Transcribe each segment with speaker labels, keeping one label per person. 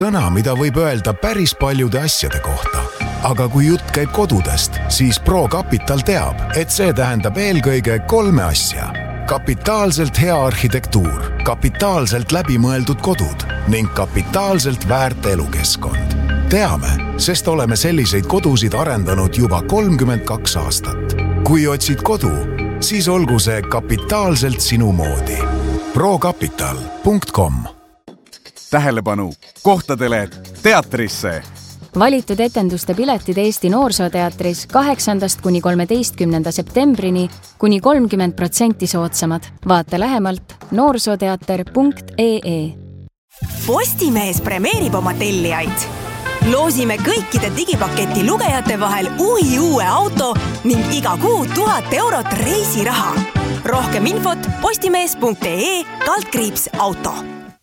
Speaker 1: Sõna, mida võib öelda päris paljude asjade kohta. Aga kui jutt käib kodudest, siis ProCapital teab, et see tähendab eelkõige 3 asja. Kapitaalselt hea arhitektuur, kapitaalselt läbimõeldud kodud ning kapitaalselt väärt elukeskkond. Teame, sest oleme selliseid kodusid arendanud juba 32 aastat. Kui otsid kodu, siis olgu see kapitaalselt sinu moodi. ProCapital.com.
Speaker 2: Tähelepanu! Kohtadele teatrisse!
Speaker 3: Valitud etenduste piletid Eesti Noorsooteatris 8. kuni 13. septembrini kuni 30% soodsamad. Vaata lähemalt noorsooteater.ee.
Speaker 4: Postimees premeerib oma tellijaid. Loosime kõikide digipaketi lugejate vahel uue auto ning iga kuu 1000 eurot reisiraha. Rohkem infot postimees.ee/auto.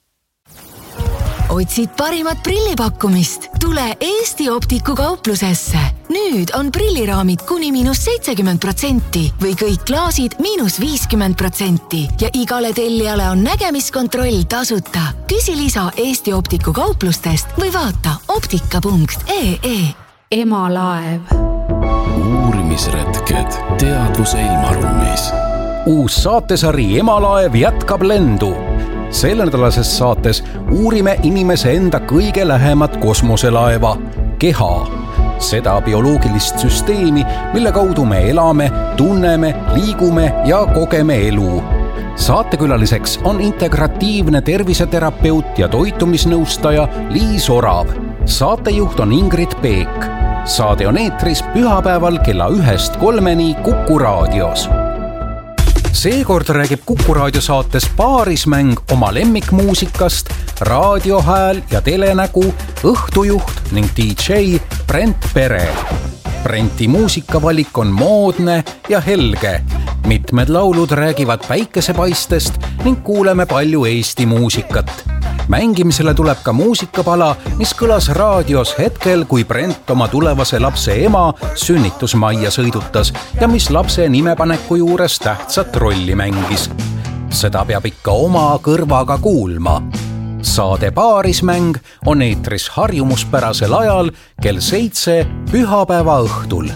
Speaker 5: Otsid parimat prillipakkumist? Tule Eesti Optiku kauplusesse. Nüüd on prilliraamid kuni -70% või kõik klaasid -50% ja igale tellijale on nägemiskontroll tasuta. Küsi lisa Eesti Optiku kauplustest või vaata optika.ee.
Speaker 6: Emalaev.
Speaker 7: Uurimisretked teadvuse ilmaruumis.
Speaker 8: Uus saatesari Emalaev jätkab lendu. Selle nädalases saates uurime inimese enda kõige lähemat kosmoselaeva, keha. Seda bioloogilist süsteemi, mille kaudu me elame, tunneme, liigume ja kogeme elu. Saatekülaliseks on integratiivne terviseterapeut ja toitumisnõustaja Liis Orav. Saatejuht on Ingrid Peek. Saade on eetris pühapäeval kella 1-3 Kuku raadios. Seekord räägib Kuku raadiosaates Paarismäng oma lemmikmuusikast, raadiohääl ja telenägu, õhtujuht ning DJ Brent Pere. Brenti muusikavalik on moodne ja helge. Mitmed laulud räägivad päikesepaistest ning kuuleme palju Eesti muusikat. Mängimisele tuleb ka muusikapala, mis kõlas raadios hetkel, kui Brent oma tulevase lapse ema sünnitusmajja sõidutas ja mis lapse nimepaneku juures tähtsat rolli mängis. Seda peab ikka oma kõrvaga kuulma. Saade Paarismäng on eetris harjumuspärasel ajal kell 7 pühapäeva õhtul.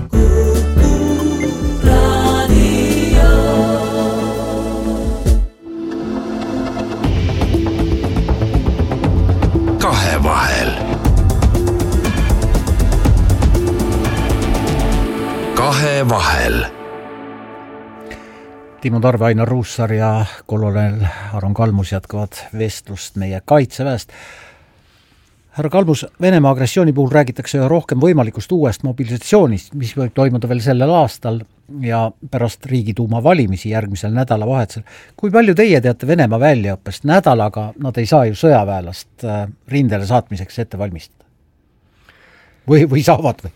Speaker 7: Kahevahel.
Speaker 9: Timo Tarve, Ainar Ruussaar ja kolonel Aron Kalmus jätkavad vestlust meie kaitseväest. Härra Kalmus, Venemaa agressiooni puhul räägitakse üha rohkem võimalikust uuest mobilisatsioonist, mis võib toimuda veel sellel aastal ja pärast Riigiduuma valimisi järgmisel nädalavahetusel. Kui palju teie teate Venemaa väljaõppest? Nädalaga nad ei saa ju sõjaväelast rindele saatmiseks ette valmistada. Või saavad või?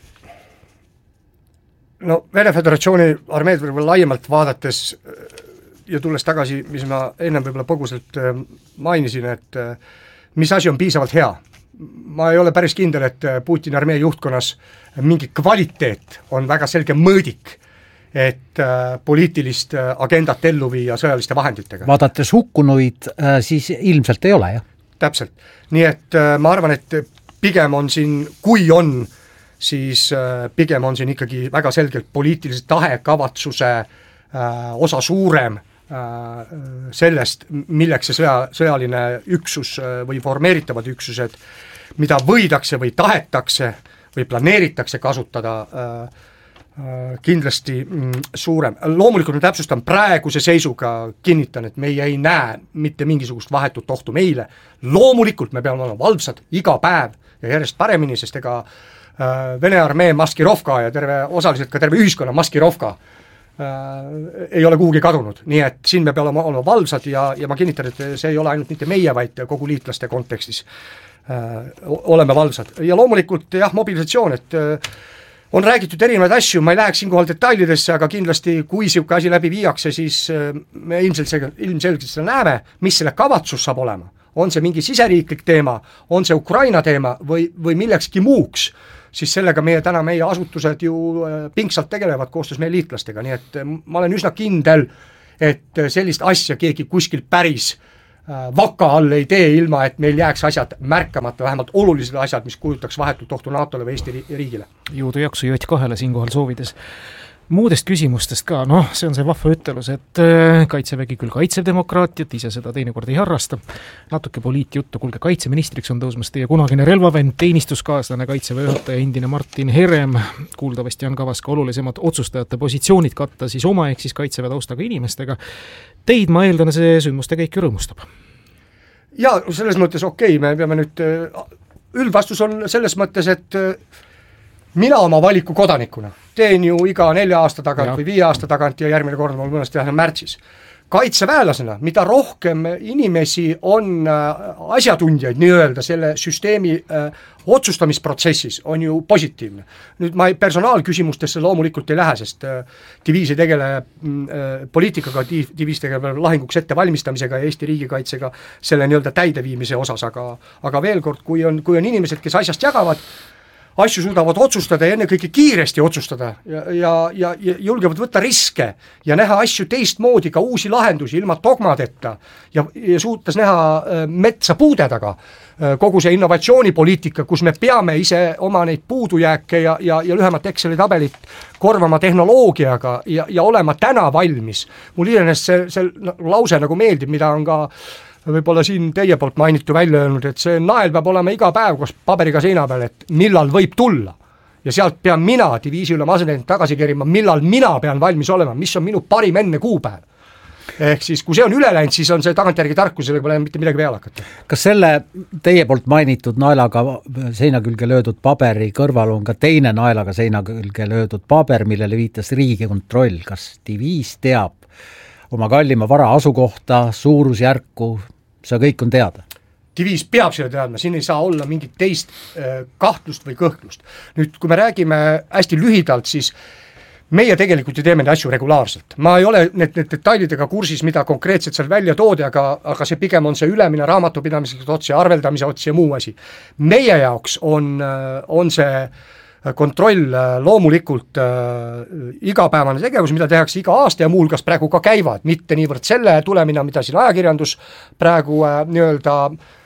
Speaker 10: No Vene Föderatsiooni armeed võib-olla laiemalt vaadates ja tulles tagasi, mis ma ennem võib-olla põgusalt mainisin, et mis asi on piisavalt hea. Ma ei ole päris kindel, et Putini armee juhtkonnas mingi kvaliteet on väga selge mõõdik, et poliitilist agendat ellu viia sõjaliste vahenditega.
Speaker 9: Vaadates hukkunuid, siis ilmselt ei ole, jah? Täpselt.
Speaker 10: Nii et ma arvan, et pigem on siin, kui on, siis pigem on siin ikkagi väga selgelt poliitilise tahe, kavatsuse osa suurem sellest, milleks see sõjaline üksus või formeeritavad üksused, mida võidakse või tahetakse või planeeritakse kasutada, kindlasti suurem. Loomulikult ma täpsustan praeguse seisuga, kinnitan, et meie ei näe mitte mingisugust vahetut ohtu meile. Loomulikult me peame olema valvsad iga päev ja järjest paremini, sest ega Vene armee maskirovka ja osaliselt ka terve ühiskonna maskirovka ei ole kuhugi kadunud. Nii et siin me peame olema valvsad ja ma kinnitan, et see ei ole ainult mitte meie, vaid kogu liitlaste kontekstis oleme valvsad. Ja loomulikult jah, mobilisatsioon, et on räägitud erinevaid asju, ma ei läheks siinkohal detailidesse, aga kindlasti kui siuke asi läbi viiakse, siis me ilmselgelt seda näeme, mis selle kavatsus saab olema. On see mingi siseriiklik teema, on see Ukraina teema või millekski muuks, siis sellega meie asutused ju pingsalt tegelevad koostöös meie liitlastega, nii et ma olen üsna kindel, et sellist asja keegi kuskil päris vaka all ei tee, ilma et meil jääks asjad märkamata, vähemalt olulised asjad, mis kujutaks vahetult ohtu NATO-le või Eesti riigile.
Speaker 6: Jõudu jaksu J2 siinkohal soovides. Muudest küsimustest ka, see on see vahva ütelus, et Kaitsevägi küll kaitsev demokraatiat, ise seda teinekord ei harrasta. Natuke poliitjuttu, kuulge, kaitseministriks on tõusmas teie kunagine relvavend, teenistuskaaslane, Kaitseväe juhataja, endine Martin Herem. Kuuldavasti on kavas ka olulisemad otsustajate positsioonid katta siis oma ehk siis Kaitseväe taustaga inimestega. Teid, ma eeldan, see sündmuste käik ju rõõmustab.
Speaker 10: Ja selles mõttes okei, me peame nüüd, üldvastus on selles mõttes, et mina oma valiku kodanikuna teen ju iga 4 aasta tagant või 5 aasta tagant ja järgmine kord mul mõnest teha märtsis. Kaitseväelasena, mida rohkem inimesi on asjatundjaid nii-öelda selle süsteemi otsustamisprotsessis, on ju positiivne. Nüüd ma personaalküsimustesse loomulikult ei lähe, sest diviis ei tegele poliitikaga, diviis tegeleb lahinguks ette valmistamisega ja Eesti riigikaitsega selle nii-öelda täideviimise osas, aga veel kord, kui on inimesed, kes asjast jagavad, asju suudavad otsustada ja enne kõike kiiresti otsustada ja julgevad võtta riske ja näha asju teistmoodi, ka uusi lahendusi ilma dogmadeta ja suutas näha metsa puude taga. Kogu see innovatsioonipoliitika, kus me peame ise oma neid puudujääke ja lühemat Exceli tabelit korvama tehnoloogiaga ja olema täna valmis. Mul iseenesest see lause nagu meeldib, mida on ka võib-olla siin teie poolt mainitu välja öelnud, et see nael peab olema iga päev koos paberiga seina peal, et millal võib tulla. Ja sealt pean mina diviisi üle asendajaid tagasi kerima, millal mina pean valmis olema, mis on minu parim enne kuupäev. Ehk siis, kui see on üle läinud, siis on see tagantjärgi tarkus, sellega pole mitte midagi peale hakata.
Speaker 9: Kas selle teie poolt mainitud naelaga seina külge löödud paberi kõrval on ka teine naelaga seina külge löödud paber, millele viitas Riigikontroll? Kas diviis teab oma kallima vara asukohta, suurusjärku, see kõik on teada?
Speaker 10: Diviis peab selle teadma, siin ei saa olla mingit teist kahtlust või kõhklust. Nüüd, kui me räägime hästi lühidalt, siis meie tegelikult ju teeme neid asju regulaarselt. Ma ei ole need detailidega kursis, mida konkreetselt seal välja toodi, aga see pigem on see ülemine raamatupidamiseks ots ja arveldamise ots ja muu asi. Meie jaoks on see kontroll loomulikult igapäevane tegevus, mida tehakse iga aasta ja muulgas praegu ka käivad, mitte niivõrd selle tulemina, mida siin ajakirjandus praegu nii-öelda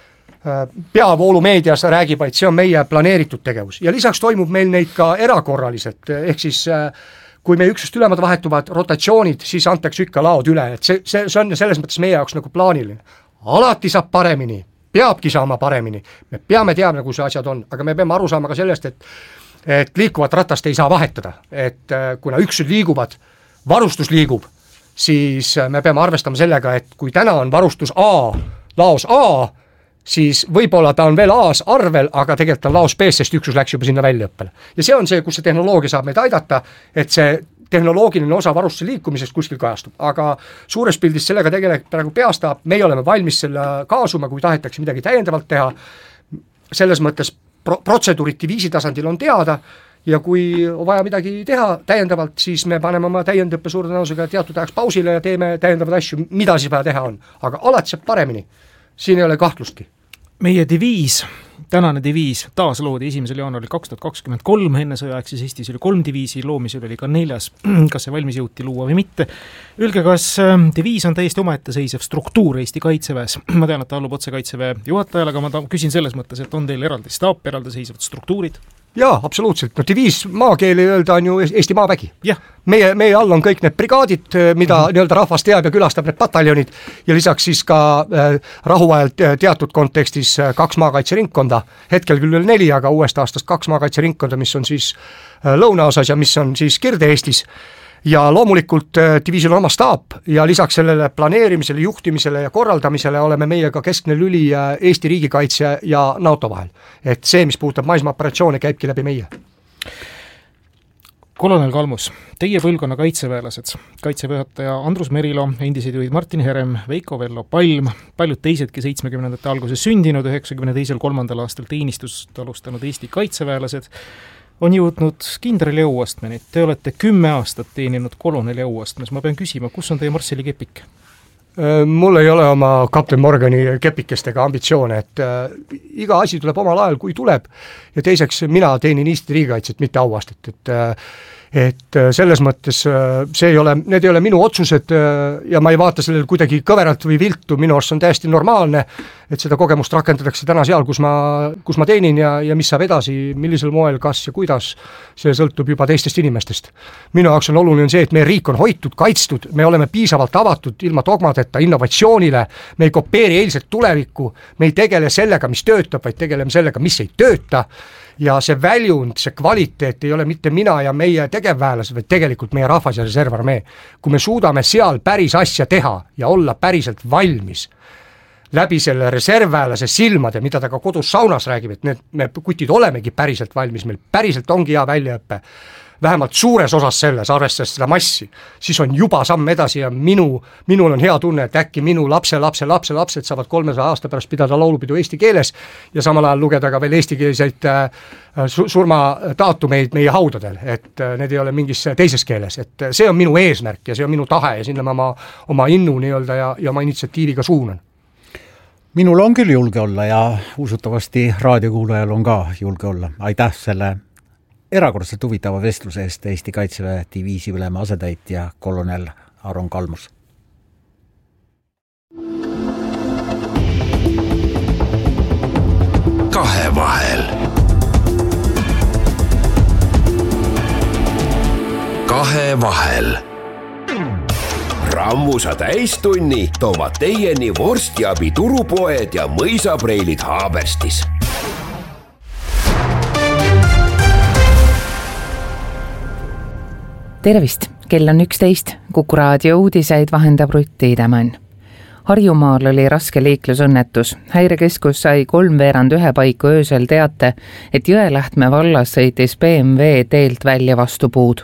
Speaker 10: peavoolumeedias räägib, vaid see on meie planeeritud tegevus. Ja lisaks toimub meil neid ka erakorraliselt, ehk siis kui meie üksust ülemad vahetuvad rotatsioonid, siis antakse ikka laod üle, et see on selles mõttes meie jaoks nagu plaaniline. Alati saab paremini, peabki saama paremini, me peame teadma, kus asjad on, aga me peame aru saama ka sellest, et liikuvat ratast ei saa vahetada, et kuna üksused liiguvad, varustus liigub, siis me peame arvestama sellega, et kui täna on varustus A, laos A, siis võib-olla ta on veel A-s arvel, aga tegelikult on laos B, sest üksus läks juba sinna väljaõppele. Ja see on see, kus see tehnoloogia saab meid aidata, et see tehnoloogiline osa varustuse liikumisest kuskil kajastub, aga suures pildis sellega tegelikult praegu peastab, meie oleme valmis selle kaasuma, kui tahetakse midagi täiendavalt teha, selles mõttes protseduurid diviisi tasandil on teada ja kui vaja midagi teha täiendavalt, siis me paneme oma täiendõppe suure tõenäosusega teatud ajaks pausile ja teeme täiendavad asju, mida siis vaja teha on. Aga alati saab paremini. Siin ei ole kahtlustki.
Speaker 6: Meie diviis, tänane diviis taas loodi 1. jaanuaril 2023, enne sõjaegsis Eestis oli 3 diviisi, loomisel oli ka 4, kas see valmis jõuti luua või mitte. Ülge, kas diviis on täiesti omaette seisev struktuur Eesti Kaitseväes? Ma tean, et ta allub otse Kaitseväe juhatajale, aga ma küsin selles mõttes, et on teil eraldi staap, eraldi seisevad struktuurid?
Speaker 10: Jaa, absoluutselt. No diviis maakeeli öelda on ju Eesti maavägi. Meie all on kõik need brigaadid, mida nii-öelda rahvas teab ja külastab need pataljonid ja lisaks siis ka rahuajal teatud kontekstis 2 maakaitseringkonda, hetkel küll 4, aga uuest aastast 2 maakaitseringkonda, mis on siis lõunaosas ja mis on siis Kirde-Eestis. Ja loomulikult diviisil on oma staap ja lisaks sellele planeerimisele, juhtimisele ja korraldamisele oleme meie ka keskne lüli Eesti riigikaitse ja NATO vahel. Et see, mis puudutab maismaa-operatsioone, käibki läbi meie.
Speaker 6: Kolonel Kalmus, teie põlvkonna kaitseväelased, kaitseväejuhataja Andrus Merilo, endised juhid Martin Herem, Veiko Vello Palm, paljud teisedki 70. alguses sündinud, 92-3. aastal teenistust alustanud Eesti kaitseväelased on jõudnud kindrali jõuastmeni. Te olete 10 aastat teeninud koloneli jõuastmes. Ma pean küsima, kus on teie Marsseli kepik?
Speaker 10: Mul ei ole oma Kapten Morgani kepikestega ambitsioone, et iga asi tuleb omal ajal, kui tuleb. Ja teiseks, mina teenin Eesti riigikaitset, mitte auastet. Et et selles mõttes need ei ole minu otsused ja ma ei vaata sellele kuidagi kõveralt või viltu, minu arust on täiesti normaalne, et seda kogemust rakendatakse täna seal, kus ma teenin ja mis saab edasi, millisel moel, kas ja kuidas, see sõltub juba teistest inimestest. Minu jaoks on oluline see, et meie riik on hoitud, kaitstud, me oleme piisavalt avatud ilma dogmadeta innovatsioonile, me ei kopeeri eilset tulevikku, me ei tegele sellega, mis töötab, vaid tegeleme sellega, mis ei tööta, ja see väljund, see kvaliteet ei ole mitte mina ja meie tegevväelased, vaid tegelikult meie rahvas ja reservarmee. Kui me suudame seal päris asja teha ja olla päriselt valmis läbi selle reservväelase silmade, mida ta ka kodus saunas räägib, et me kutid olemegi päriselt valmis, meil päriselt ongi hea väljaõppe, vähemalt suures osas selles, arvestades seda massi, siis on juba samm edasi ja minul on hea tunne, et äkki minu lapsed saavad 300 aasta pärast pidada laulupidu eesti keeles ja samal ajal lugeda ka veel eestikeelseid surmadaatumeid meie haudadel, et need ei ole mingis teises keeles, et see on minu eesmärk ja see on minu tahe ja sinna ma oma innu nii-öelda ja oma initsiatiiviga suunan.
Speaker 9: Minul on küll julge olla ja usutavasti raadiokuulajal on ka julge olla. Aitäh selle erakordselt huvitava vestluse eest Eesti Kaitseväe diviisi ülema asetäitja kolonel Aron Kalmus.
Speaker 7: Kahevahel. Kahevahel. Rammusa täistunni toovad teieni vorstiabi turupoed ja mõisapreilid Haaberstis.
Speaker 11: Tervist, kell on 11, Kuku raadio uudiseid vahendab Rutt Tiidemann. Harjumaal oli raske liiklusõnnetus. Häirekeskus sai 3:15 paiku öösel teate, et Jõelähtme vallas sõitis BMW teelt välja vastu puud.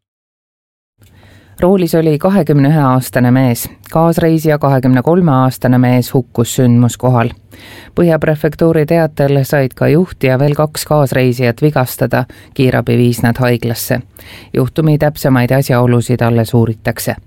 Speaker 11: Roolis oli 21-aastane mees, kaasreisija 23-aastane mees hukkus sündmuskohal. Põhjaprefektuuri teatel said ka juht ja veel 2 kaasreisijat vigastada, kiirabi viis nad haiglasse. Juhtumi täpsemaid asjaolusid alles uuritakse.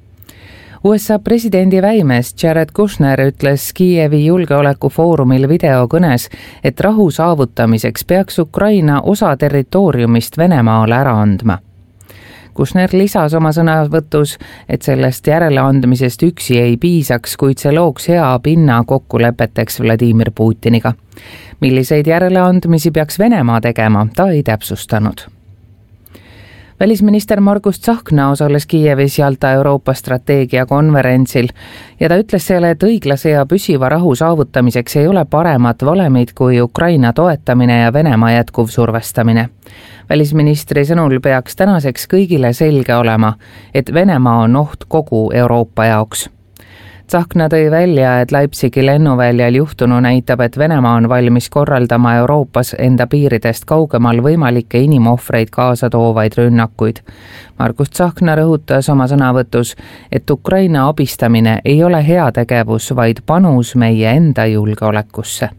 Speaker 11: USA presidendi väimees Jared Kushner ütles Kiievi julgeolekufoorumil videokõnes, et rahu saavutamiseks peaks Ukraina osa territooriumist Venemaale ära andma. Kushner lisas oma sõnavõtus, et sellest järeleandmisest üksi ei piisaks, kuid see looks hea pinna kokkulepeteks Vladimir Putiniga. Milliseid järeleandmisi peaks Venemaa tegema, ta ei täpsustanud. Välisminister Margus Tsahkna osales Kiievis Jalta Euroopa strateegia konverentsil ja ta ütles selle, et õiglase ja püsiva rahu saavutamiseks ei ole paremat valemit kui Ukraina toetamine ja Venemaa jätkuv survestamine. Välisministri sõnul peaks tänaseks kõigile selge olema, et Venemaa on oht kogu Euroopa jaoks. Tsahkna tõi välja, et Leipzigi lennuväljal juhtunu näitab, et Venemaa on valmis korraldama Euroopas enda piiridest kaugemal võimalikke inimohvreid kaasa toovaid rünnakuid. Margus Tsahkna rõhutas oma sõnavõtus, et Ukraina abistamine ei ole heategevus, vaid panus meie enda julgeolekusse.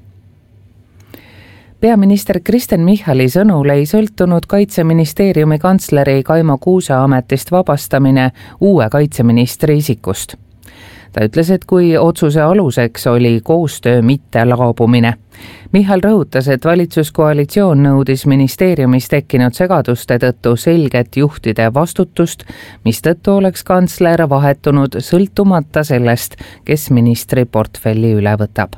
Speaker 11: Peaminister Kristen Michali sõnul ei sõltunud Kaitseministeeriumi kantsleri Kaimo Kuuse ametist vabastamine uue kaitseministri isikust. Ta ütles, et kui otsuse aluseks oli koostöö mitte laabumine. Michal rõhutas, et valitsuskoalitsioon nõudis ministeeriumis tekkinud segaduste tõttu selget juhtide vastutust, mis tõttu oleks kantsler vahetunud sõltumata sellest, kes ministri portfelli üle võtab.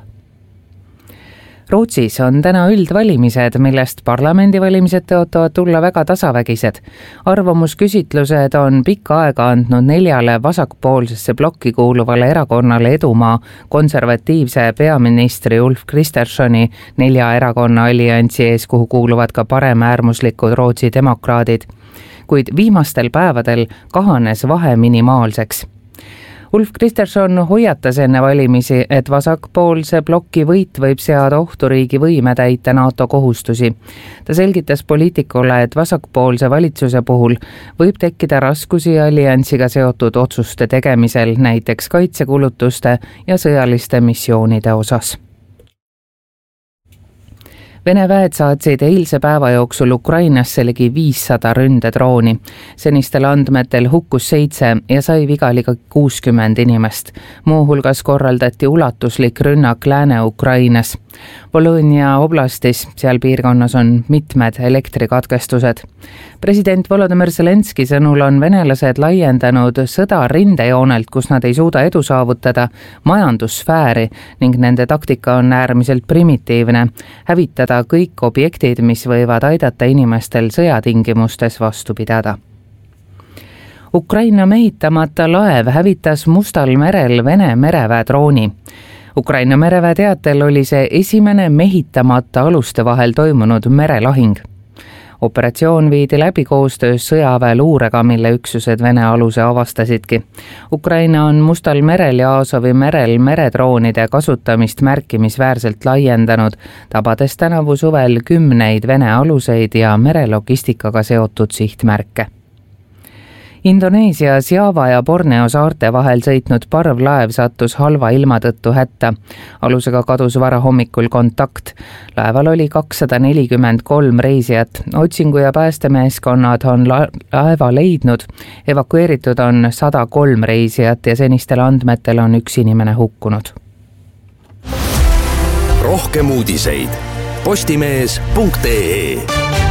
Speaker 11: Rootsis on täna üldvalimised, millest parlamendivalimised tõotavad tulla väga tasavägised. Arvamusküsitlused on pikka aega andnud 4 vasakpoolsesse blokki kuuluvale erakonnale edumaa konservatiivse peaministri Ulf Kristerssoni 4 erakonna alliansi ees, kuhu kuuluvad ka paremäärmuslikud Rootsi demokraadid. Kuid viimastel päevadel kahanes vahe minimaalseks. Ulf Kristersson hoiatas enne valimisi, et vasakpoolse blokki võit võib seada ohtu riigi võime täita NATO kohustusi. Ta selgitas poliitikule, et vasakpoolse valitsuse puhul võib tekkida raskusi alliansiga seotud otsuste tegemisel, näiteks kaitsekulutuste ja sõjaliste missioonide osas. Vene väed saatsid eilse päeva jooksul Ukrainasse ligi 500 ründedrooni. Senistel andmetel hukkus 7 ja sai viga ligi 60 inimest. Muuhulgas korraldati ulatuslik rünnak Lääne-Ukrainas. Volõnia oblastis, seal piirkonnas on mitmed elektrikatkestused. President Volodymyr Zelenski sõnul on venelased laiendanud sõda rindejoonelt, kus nad ei suuda edu saavutada, majandussfääri ning nende taktika on äärmiselt primitiivne. Hävitada kõik objektid, mis võivad aidata inimestel sõjatingimustes vastu pidada. Ukraina mehitamata laev hävitas Mustal merel Vene mereväe drooni. Ukraina mereväe teatel oli see esimene mehitamata aluste vahel toimunud merelahing. Operatsioon viidi läbi koostöös sõjaväe luurega, mille üksused Vene aluse avastasidki. Ukraina on Mustal merel ja Aasovi merel meredroonide kasutamist märkimisväärselt laiendanud, tabades tänavu suvel 10 Vene aluseid ja merelogistikaga seotud sihtmärke. Indoneesias Java ja Borneo saarte vahel sõitnud parvlaev sattus halva ilma tõttu hätta. Alusega kadus varahommikul kontakt. Laeval oli 243 reisijat. Otsingu- ja päästemeeskonnad on laeva leidnud. Evakueeritud on 103 reisijat ja senistel andmetel on 1 inimene hukkunud.
Speaker 7: Rohkem uudiseid postimees.ee.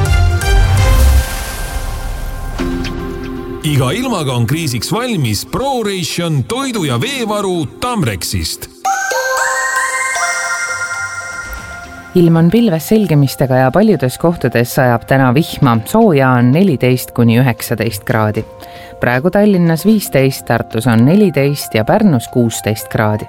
Speaker 12: Iga ilmaga on kriisiks valmis ProRation toidu- ja veevaru Tamrexist.
Speaker 11: Ilm on pilves selgemistega ja paljudes kohtades sajab täna vihma. Sooja on 14–19 kraadi. Praegu Tallinnas 15, Tartus on 14 ja Pärnus 16 kraadi.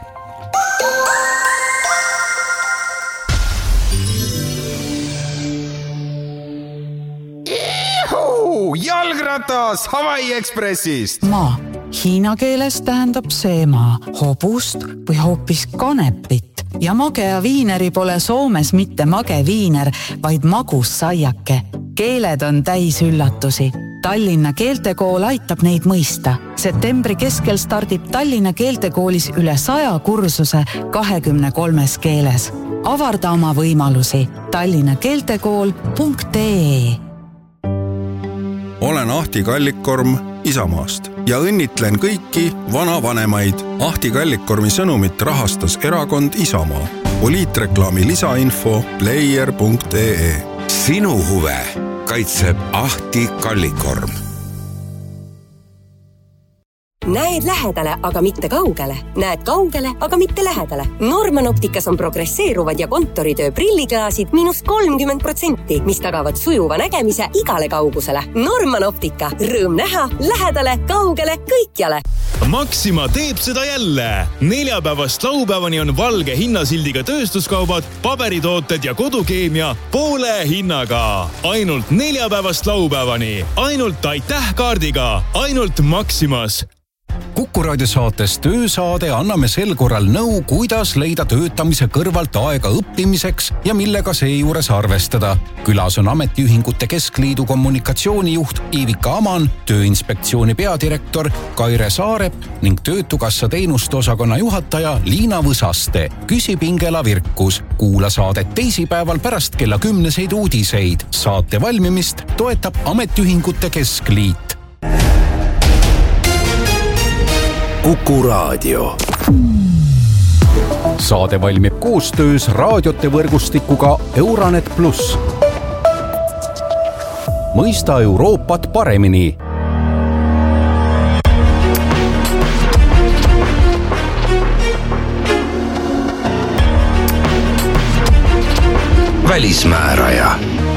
Speaker 13: Jalgratas Hawaii Expressist.
Speaker 14: Maa. Hiina keeles tähendab see maa hobust või hoopis kanepit. Ja magea viineri pole Soomes mitte mage viiner, vaid magus saiake. Keeled on täis üllatusi. Tallinna keeltekool aitab neid mõista. Septembri keskel stardib Tallinna keeltekoolis üle 100 kursuse 23 keeles. Avarda oma võimalusi. tallinnakeeltekool.ee.
Speaker 15: Olen Ahti Kallikkorm Isamaast ja õnnitlen kõiki vanavanemaid. Ahti Kallikkormi sõnumit rahastas erakond Isamaa. Poliitreklaami lisainfo player.ee.
Speaker 7: Sinu huve kaitseb Ahti Kallikkorm.
Speaker 4: Näed lähedale, aga mitte kaugele. Näed kaugele, aga mitte lähedale. Norman Opticas on progresseeruvad ja kontoritöö prilliklaasid -30%, mis tagavad sujuva nägemise igale kaugusele. Norman Optica. Rõõm näha, lähedale, kaugele, kõikjale.
Speaker 12: Maxima teeb seda jälle. Neljapäevast laupäevani on valge hinnasildiga tööstuskaubad, paberitooted ja kodukeemia poole hinnaga. Ainult neljapäevast laupäevani. Ainult aitäh kaardiga. Ainult Maximas.
Speaker 8: Kuku raadio saates Töösaade anname sel korral nõu, kuidas leida töötamise kõrvalt aega õppimiseks ja millega seejuures arvestada. Külas on Ametiühingute Keskliidu kommunikatsioonijuht Iivika Aman, Tööinspektsiooni peadirektor Kaire Saarep ning Töötukassa teenuste osakonna juhataja Liina Võsaste. Küsib Ingela Virkus. Kuula saadet teisipäeval pärast kella 10 uudiseid. Saate valmimist toetab Ametiühingute Keskliit.
Speaker 7: Kuku raadio.
Speaker 8: Saade valmib koostöös raadiote võrgustikuga Euranet Plus. Mõista Euroopat paremini.
Speaker 7: Välismääraja.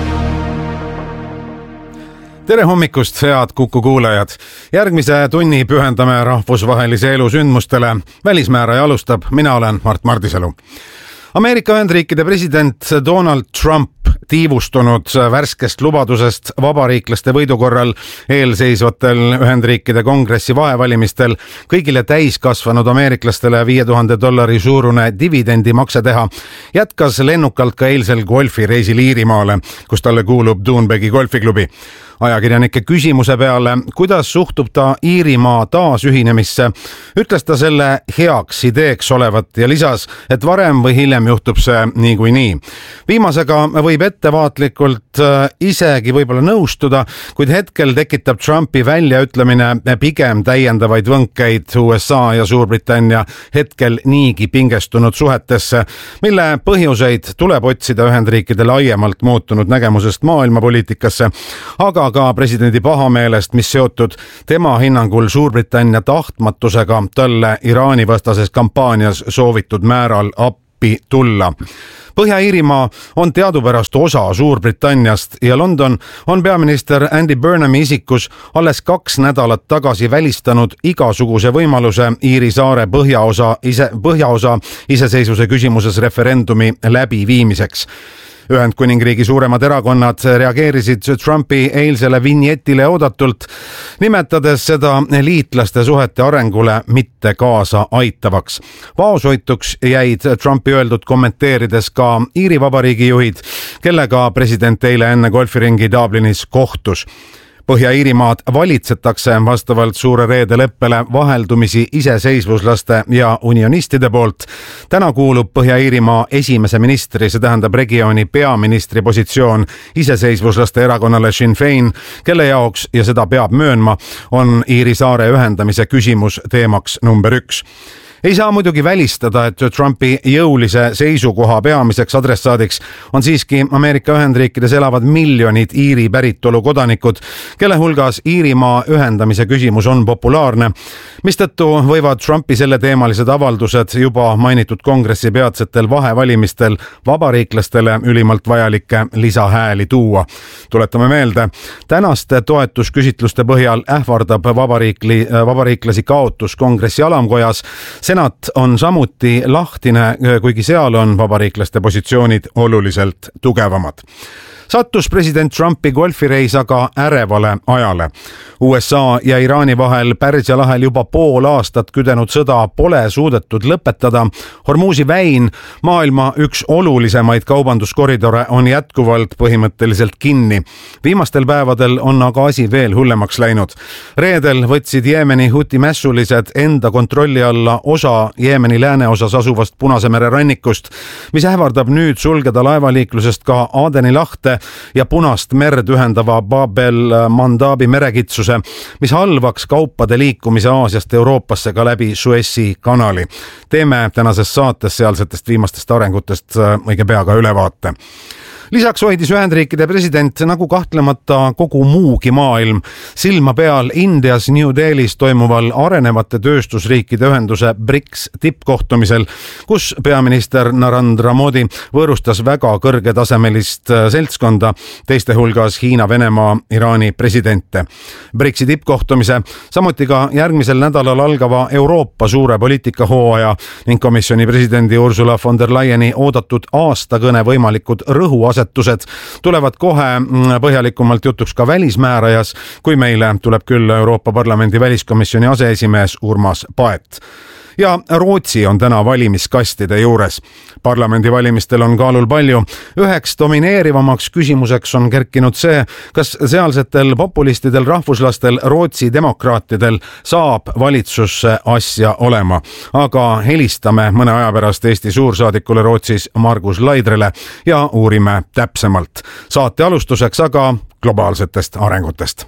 Speaker 13: Tere hommikust, head Kuku kuulajad. Järgmise tunni pühendame rahvusvahelise elu sündmustele. Välismääraja alustab, mina olen Mart Mardisalu. Ameerika Ühendriikide president Donald Trump tiivustunud värskest lubadusest vabariiklaste võidu korral eelseisvatel Ühendriikide kongressi vahevalimistel kõigile täiskasvanud ameeriklastele $5000 suurune dividendimakse teha, jätkas lennukalt ka eilsel golfireisil Iirimaale, kus talle kuulub Doonbegi golfiklubi. Ajakirjanike küsimuse peale, kuidas suhtub ta Iirimaa taasühinemisse, ütles ta selle heaks ideeks olevat ja lisas, et varem või hiljem juhtub see niikuinii. Viimasega võib ettevaatlikult osalt isegi võib-olla nõustuda, kuid hetkel tekitab Trumpi väljaütlemine pigem täiendavaid võnkeid USA ja Suurbritannia hetkel niigi pingestunud suhetesse, mille põhjuseid tuleb otsida Ühendriikide laiemalt muutunud nägemusest maailmapoliitikasse, aga ka presidendi pahameelest, mis seotud tema hinnangul Suurbritannia tahtmatusega talle Iraani vastases kampaanias soovitud määral appi tulla. Põhja-Iirimaa on teadupärast osa Suurbritanniast ja London on peaminister Andy Burnhami isikus alles 2 nädalat tagasi välistanud igasuguse võimaluse Iiri saare põhjaosa iseseisvuse küsimuses referendumi läbiviimiseks. Ühendkuningriigi suuremad erakonnad reageerisid Trumpi eilsele vinjetile oodatult, nimetades seda liitlaste suhete arengule mitte kaasa aitavaks. Vaoshoituks jäid Trumpi öeldud kommenteerides ka Iiri Vabariigi juhid, kellega president eile enne golfiringi Dublinis kohtus. Põhja-Iirimaad valitsetakse vastavalt suure reede leppele vaheldumisi iseseisvuslaste ja unionistide poolt. Täna kuulub Põhja-Iirimaa esimese ministri, see tähendab regiooni peaministri positsioon iseseisvuslaste erakonnale Sinn Féin, kelle jaoks, ja seda peab möönma, on Iiri saare ühendamise küsimus teemaks number 1. Ei saa muidugi välistada, et Trumpi jõulise seisukoha peamiseks adressaadiks on siiski Ameerika Ühendriikides elavad miljonid Iiri päritolu kodanikud, kelle hulgas Iirimaa ühendamise küsimus on populaarne, mistõttu võivad Trumpi selleteemalised avaldused juba mainitud kongressi peatsetel vahevalimistel vabariiklastele ülimalt vajalikke lisahääli tuua. Tuletame meelde, tänaste toetusküsitluste põhjal ähvardab vabariiklasi kaotus kongressi alamkojas. Senat on samuti lahtine, kuigi seal on vabariiklaste positsioonid oluliselt tugevamad. Sattus president Trumpi golfireis aga ärevale ajale. USA ja Iraani vahel Pärsia lahel juba pool aastat küdenud sõda pole suudetud lõpetada. Hormuzi väin, maailma üks olulisemaid kaubanduskoridore, on jätkuvalt põhimõtteliselt kinni. Viimastel päevadel on aga asi veel hullemaks läinud. Reedel võtsid Jeemeni Huti mässulised enda kontrolli alla osa Jeemeni lääneosas asuvast Punase mere rannikust, mis ähvardab nüüd sulgeda laevaliiklusest ka Adeni lahte ja Punast merd ühendava Bab-el-Mandabi merekitsuse, mis halvaks kaupade liikumise Aasiast Euroopasse ka läbi Suessi kanali. Teeme tänases saates sealsetest viimastest arengutest õige pea ka ülevaate. Lisaks hoidis Ühendriikide president, nagu kahtlemata kogu muugi maailm, silma peal Indias New Delhis toimuval arenevate tööstusriikide ühenduse BRICS tippkohtumisel, kus peaminister Narendra Modi võõrustas väga kõrgetasemelist seltskonda, teiste hulgas Hiina, Venemaa, Iraani presidente. BRICSi tippkohtumise, samuti ka järgmisel nädalal algava Euroopa suure poliitikahooaja ning komisjoni presidendi Ursula von der Leyeni oodatud aastakõne võimalikud rõhuasetused tulevad kohe põhjalikumalt jutuks ka välismäärajas, kui meile tuleb küll Euroopa Parlamendi väliskomisjoni aseesimees Urmas Paet. Ja Rootsi on täna valimiskastide juures. Parlamendivalimistel on kaalul palju. Üheks domineerivamaks küsimuseks on kerkinud see, kas sealsetel populistidel rahvuslastel Rootsi demokraatidel saab valitsusse asja olema. Aga helistame mõne aja pärast Eesti suursaadikule Rootsis Margus Laidrele ja uurime täpsemalt. Saate alustuseks aga globaalsetest arengutest.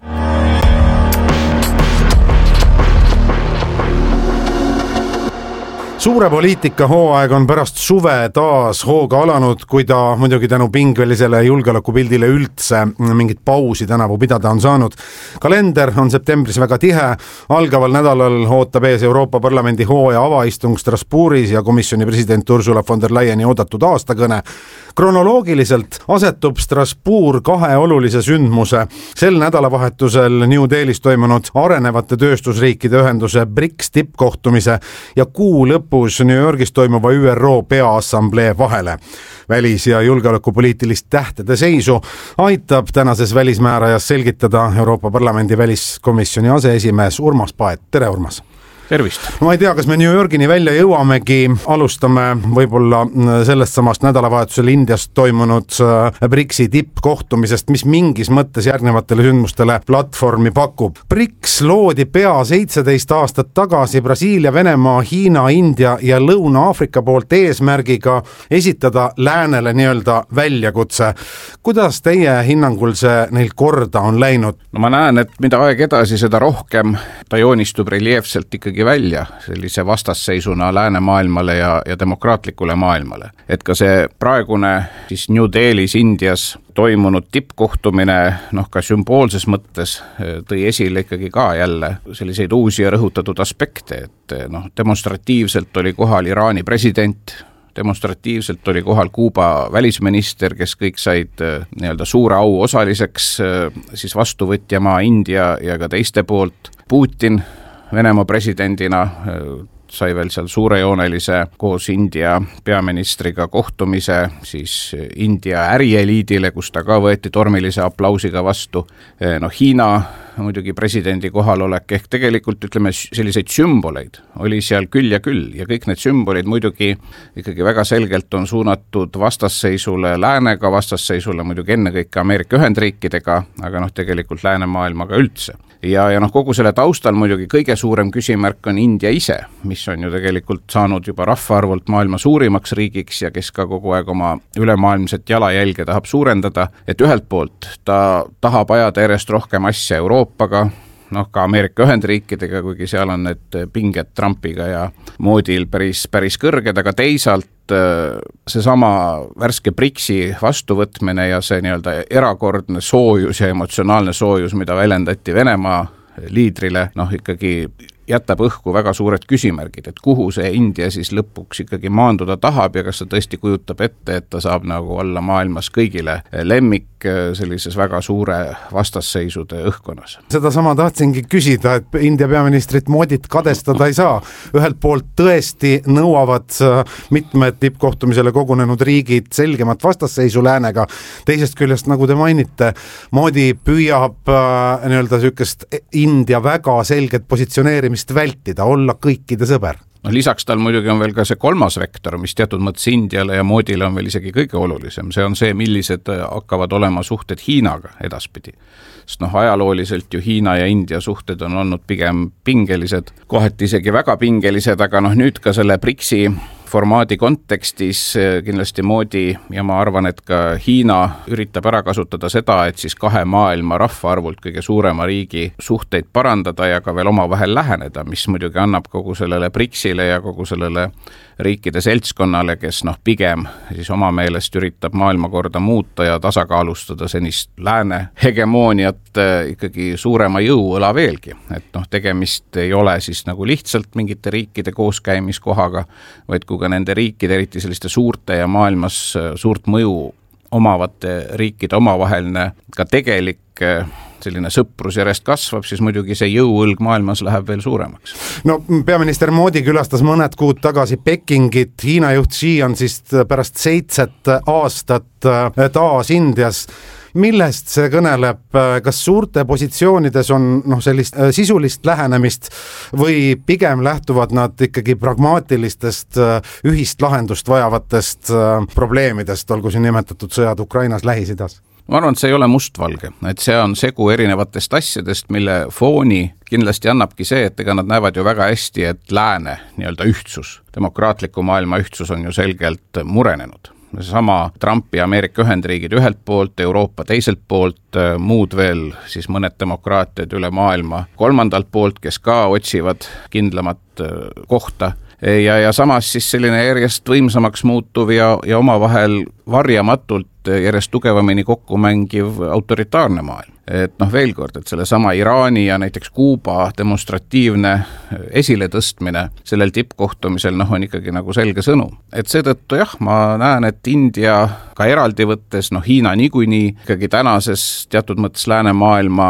Speaker 13: Suure poliitika hooaeg on pärast suve taas hooga alanud, kui ta muidugi tänu pingelisele julgeolekupildile üldse mingit pausi tänavu pidada on saanud. Kalender on septembris väga tihe, algaval nädalal ootab ees Euroopa Parlamendi hooaja avaistung Strasbourgis ja komisjoni president Ursula von der Leyeni oodatud aastakõne. Kronoloogiliselt asetub Strasbourg 2 olulise sündmuse, sel nädalavahetusel New Delhis toimunud arenevate tööstusriikide ühenduse BRICS tippkohtumise ja kuu lõpus New Yorgis toimuva ÜRO Peaassamblee vahele. Välis- ja julgeolekupoliitilist tähtede seisu aitab tänases välismäärajas selgitada Euroopa Parlamendi väliskomisjoni aseesimees Urmas Paet. Tere, Urmas!
Speaker 2: tervist!
Speaker 13: No ma ei tea, kas me New Yorgini välja jõuamegi, alustame võib-olla sellest samast nädalavahetusel Indias toimunud BRICS-i tippkohtumisest, mis mingis mõttes järgnevatele sündmustele platvormi pakub. BRICS loodi pea 17 aastat tagasi Brasiilia, Venemaa, Hiina, India ja Lõuna-Aafrika poolt eesmärgiga esitada läänele nii-öelda väljakutse. Kuidas teie hinnangul see neil korda on läinud?
Speaker 2: No ma näen, et mida aeg edasi, seda rohkem ta joonistub reljeefselt ikkagi välja sellise vastasseisuna läänemaailmale ja demokraatlikule maailmale. Et ka see praegune siis New Delhis Indias toimunud tippkohtumine, ka sümboolses mõttes tõi esile ikkagi ka jälle selliseid uusi ja rõhutatud aspekte, et demonstratiivselt oli kohal Iraani president, demonstratiivselt oli kohal Kuuba välisminister, kes kõik said nii-öelda suure au osaliseks siis vastuvõtjamaa India ja ka teiste poolt. Putin Venemaa presidendina sai veel seal suurejoonelise koos India peaministriga kohtumise siis India ärieliidile, kus ta ka võeti tormilise aplausiga vastu. Hiina muidugi presidendi kohalolek ehk tegelikult ütleme selliseid sümboleid oli seal küll ja kõik need sümbolid muidugi ikkagi väga selgelt on suunatud vastasseisule läänega, vastasseisule muidugi ennekõike Ameerika Ühendriikidega, aga tegelikult läänemaailmaga üldse. Ja kogu selle taustal muidugi kõige suurem küsimärk on India ise, mis on ju tegelikult saanud juba rahvaarvult maailma suurimaks riigiks ja kes ka kogu aeg oma ülemaailmset jalajälge tahab suurendada, et ühelt poolt ta tahab ajada järjest rohkem asja Euroopaga, ka Ameerika Ühendriikidega, kuigi seal on need pinged Trumpiga ja Modil päris kõrged, aga teisalt seesama värske BRICS-i vastuvõtmine ja see nii-öelda erakordne soojus ja emotsionaalne soojus, mida väljendati Venemaa liidrile, ikkagi jätab õhku väga suured küsimärgid, et kuhu see India siis lõpuks ikkagi maanduda tahab ja kas ta tõesti kujutab ette, et ta saab nagu olla maailmas kõigile lemmik sellises väga suure vastasseisude õhkkonnas.
Speaker 13: Seda sama tahtsingi küsida, et India peaministrit Modit kadestada ei saa. Ühelt poolt tõesti nõuavad mitmed tippkohtumisele kogunenud riigid selgemat vastasseisu läänega, teisest küljest, nagu te mainite, Modi püüab nii-öelda sükest India väga selget positsioneerimist vältida, olla kõikide sõber.
Speaker 2: Lisaks tal muidugi on veel ka see kolmas vektor, mis teatud mõttes Indiale ja Modile on veel isegi kõige olulisem. See on see, millised hakkavad olema suhted Hiinaga edaspidi. Sest ajalooliselt ju Hiina ja India suhted on olnud pigem pingelised, kohati isegi väga pingelised, aga nüüd ka selle BRICS-i formaadi kontekstis kindlasti Modi ja ma arvan, et ka Hiina üritab ära kasutada seda, et siis kahe maailma rahvaarvult kõige suurema riigi suhteid parandada ja ka veel omavahel läheneda, mis muidugi annab kogu sellele BRICS-ile ja kogu sellele riikide seltskonnale, kes pigem siis oma meelest üritab maailmakorda muuta ja tasakaalustada senist lääne hegemooniat ikkagi suurema jõuõla veelgi. Et tegemist ei ole siis nagu lihtsalt mingite riikide kooskäimiskohaga, vaid kui ka nende riikide, eriti selliste suurte ja maailmas suurt mõju omavate riikide omavaheline ka tegelik selline sõprus järjest kasvab, siis muidugi see jõuõlg maailmas läheb veel suuremaks. No
Speaker 13: peaminister Modi külastas mõned kuud tagasi Pekingit, Hiina juht Xi on siis pärast 7 aastat taas Indias. Millest see kõneleb, kas suurte positsioonides on sellist sisulist lähenemist või pigem lähtuvad nad ikkagi pragmaatilistest ühist lahendust vajavatest probleemidest, olgu siin nimetatud sõjad Ukrainas, Lähis-Idas?
Speaker 2: Ma arvan, et see ei ole mustvalge, et see on segu erinevatest asjadest, mille fooni kindlasti annabki see, et ega nad näevad ju väga hästi, et lääne nii-öelda ühtsus, demokraatliku maailma ühtsus on ju selgelt murenenud. Sama Trump ja Ameerika Ühendriigid ühelt poolt, Euroopa teiselt poolt, muud veel siis mõned demokraatiad üle maailma kolmandalt poolt, kes ka otsivad kindlamat kohta. Ja samas siis selline järjest võimsamaks muutuv ja omavahel varjamatult järjest tugevamini kokku mängiv autoritaarne maailm. Et veel kord, et selle sama Iraani ja näiteks Kuuba demonstratiivne esiletõstmine sellel tippkohtumisel on ikkagi nagu selge sõnum. Et seetõttu ma näen, et India ka eraldi võttes, Hiina niikuinii ikkagi tänases teatud mõttes läänemaailma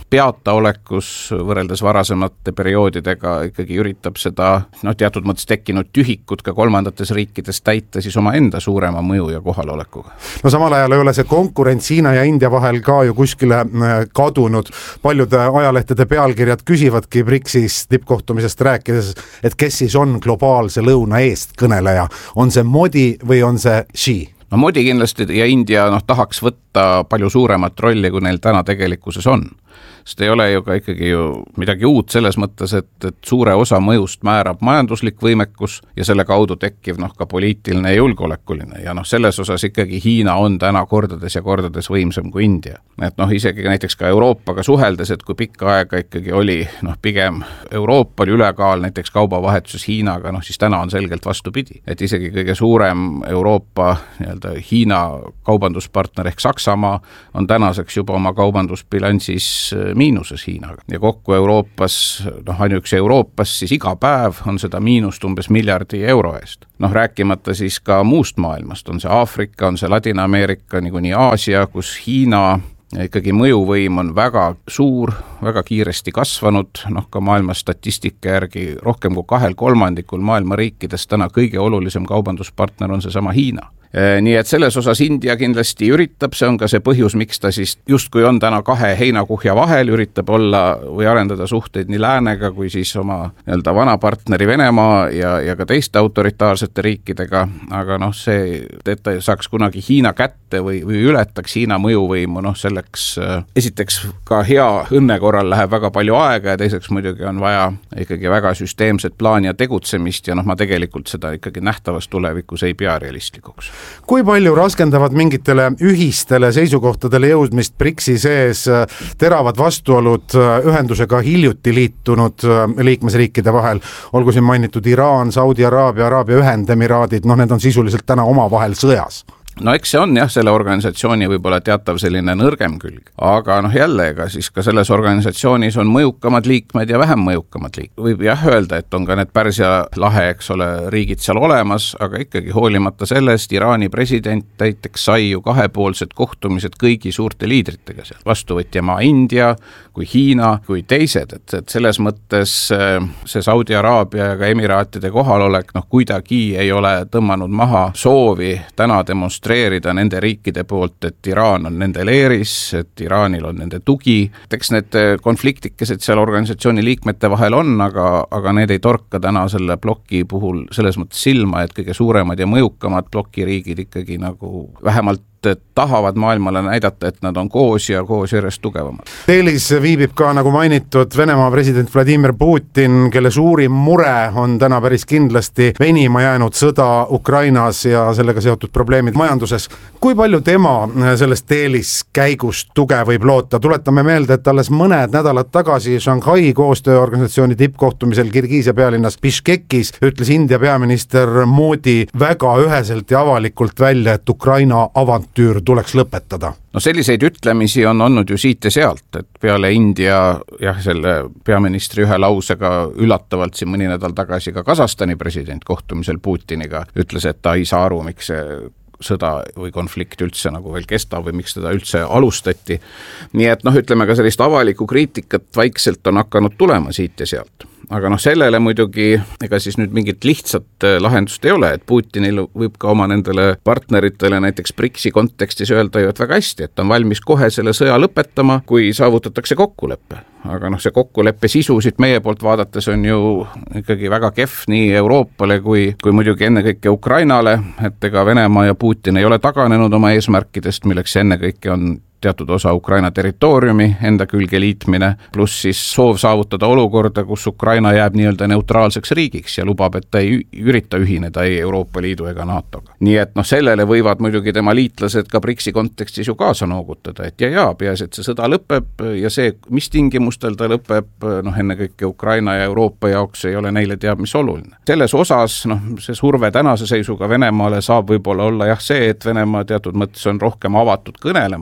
Speaker 2: peataolekus võrreldes varasemate perioodidega ikkagi üritab seda teatud mõttes tekkinud tühikut ka kolmandates riikides täita siis oma enda suurema mõju ja kohalolekuga.
Speaker 13: No samal ajal ei ole see konkurents Hiina ja India vahel ka ju kuskile kadunud. Paljude ajalehtede pealkirjad küsivadki BRICS-is tippkohtumisest rääkides, et kes siis on globaalse lõuna eest kõneleja. On see Modi või on see Xi?
Speaker 2: No Modi kindlasti ja India tahaks võtta palju suuremat rolli, kui neil täna tegelikkuses on. Sest ei ole ju ka ikkagi midagi uut selles mõttes, et suure osa mõjust määrab majanduslik võimekus ja selle kaudu tekkiv ka poliitiline ja julgeolekuline. Ja selles osas ikkagi Hiina on täna kordades ja kordades võimsam kui India. Et isegi näiteks ka Euroopaga suheldes, et kui pikka aega ikkagi oli pigem Euroopal ülekaal näiteks kaubavahetuses Hiinaga, siis täna on selgelt vastupidi. Et isegi kõige suurem Euroopa Hiina kaubanduspartner ehk Saksamaa on tänaseks juba oma kaubandusbilansis miinuses Hiinaga. Ja kokku Euroopas, ainuüksi Euroopas siis iga päev on seda miinust umbes miljardi euro eest. Rääkimata siis ka muust maailmast, on see Aafrika, on see Ladina-Ameerika, niikuinii Aasia, kus Hiina ikkagi mõjuvõim on väga suur, väga kiiresti kasvanud, ka maailma statistika järgi rohkem kui 2/3 maailma riikidest täna kõige olulisem kaubanduspartner on seesama Hiina. Nii et selles osas India kindlasti üritab, see on ka see põhjus, miks ta siis justkui on täna kahe heinakuhja vahel, üritab olla või arendada suhteid nii läänega kui siis oma vana partneri Venemaa ja ka teiste autoritaarsete riikidega, aga see, et ta saaks kunagi Hiina kätte või ületaks Hiina mõjuvõimu, selleks esiteks ka hea õnne korral läheb väga palju aega ja teiseks muidugi on vaja ikkagi väga süsteemset plaani ja tegutsemist ja ma tegelikult seda ikkagi nähtavas tulevikus ei pea realistlikuks.
Speaker 13: Kui palju raskendavad mingitele ühistele seisukohtadele jõudmist BRICS-i sees teravad vastuolud ühendusega hiljuti liitunud liikmesriikide vahel, olgu siin mainitud Iraan, Saudi Araabia, Araabia Ühendemiraadid, need on sisuliselt täna omavahel sõjas?
Speaker 2: No eks see on selle organisatsiooni võib-olla teatav selline nõrgem külg, aga jälle ega siis ka selles organisatsioonis on mõjukamad liikmed ja vähem mõjukamad liikmed. Võib öelda, et on ka need Pärsia lahe, eks ole, riigid seal olemas, aga ikkagi hoolimata sellest Iraani president näiteks sai ju kahepoolsed kohtumised kõigi suurte liidritega seal. Vastuvõtjamaa India, kui Hiina, kui teised, et selles mõttes see Saudi Araabia ja ka Emiraatide kohalolek kuidagi ei ole tõmmanud maha soovi täna demonstreerida nende riikide poolt, et Iraan on nende leeris, et Iraanil on nende tugi. Eks need konfliktikesed seal organisatsiooni liikmete vahel on, aga need ei torka täna selle ploki puhul selles mõttes silma, et kõige suuremad ja mõjukamad plokiriigid ikkagi vähemalt tahavad maailmale näidata, et nad on koos ja koos järjest tugevamad.
Speaker 13: Teelis viibib ka, nagu mainitud, Venemaa president Vladimir Putin, kelle suurim mure on täna päris kindlasti venima jäänud sõda Ukrainas ja sellega seotud probleemid majanduses. Kui palju tema sellest Teelis käigust tuge võib loota? Tuletame meelde, et alles mõned nädalad tagasi Shanghai koostööorganisatsiooni tippkohtumisel Kirgiisia pealinnas Bishkekis ütles India peaminister Modi väga üheselt ja avalikult välja, et Ukraina avantüür tuleks lõpetada.
Speaker 2: Selliseid ütlemisi on olnud ju siit ja sealt, et peale India selle peaministri ühe lausega üllatavalt siin mõni nädal tagasi ka Kasahstani president kohtumisel Putiniga ütles, et ta ei saa aru, miks see sõda või konflikt üldse veel kestab või miks teda üldse alustati. Nii et ütleme ka sellist avalikku kriitikat vaikselt on hakanud tulema siit ja sealt. Aga sellele muidugi ega siis nüüd mingit lihtsat lahendust ei ole, et Putinil võib ka oma nendele partneritele näiteks BRICS-i kontekstis öelda ju, et väga hästi, et on valmis kohe selle sõja lõpetama, kui saavutatakse kokkulepe. Aga see kokkuleppe sisu siit meie poolt vaadates on ju ikkagi väga kehv nii Euroopale kui muidugi ennekõike Ukrainale, et ega Venemaa ja Putin ei ole taganenud oma eesmärkidest, milleks ennekõike on teatud osa Ukraina territooriumi enda külge liitmine, pluss siis soov saavutada olukorda, kus Ukraina jääb nii-öelda neutraalseks riigiks ja lubab, et ta ei ürita ühineda ei Euroopa Liidu ega NATOga. Nii et sellele võivad muidugi tema liitlased ka BRICS-i kontekstis ju kaasa noogutada, et peaasi, et see sõda lõpeb ja see, mis tingimustel ta lõpeb, ennekõike Ukraina ja Euroopa jaoks ei ole neile teab, mis oluline. Selles osas see surve tänase seisuga Venemaale saab võib-olla olla see, et Venemaa teatud mõttes on rohkem avatud kõnelema, aga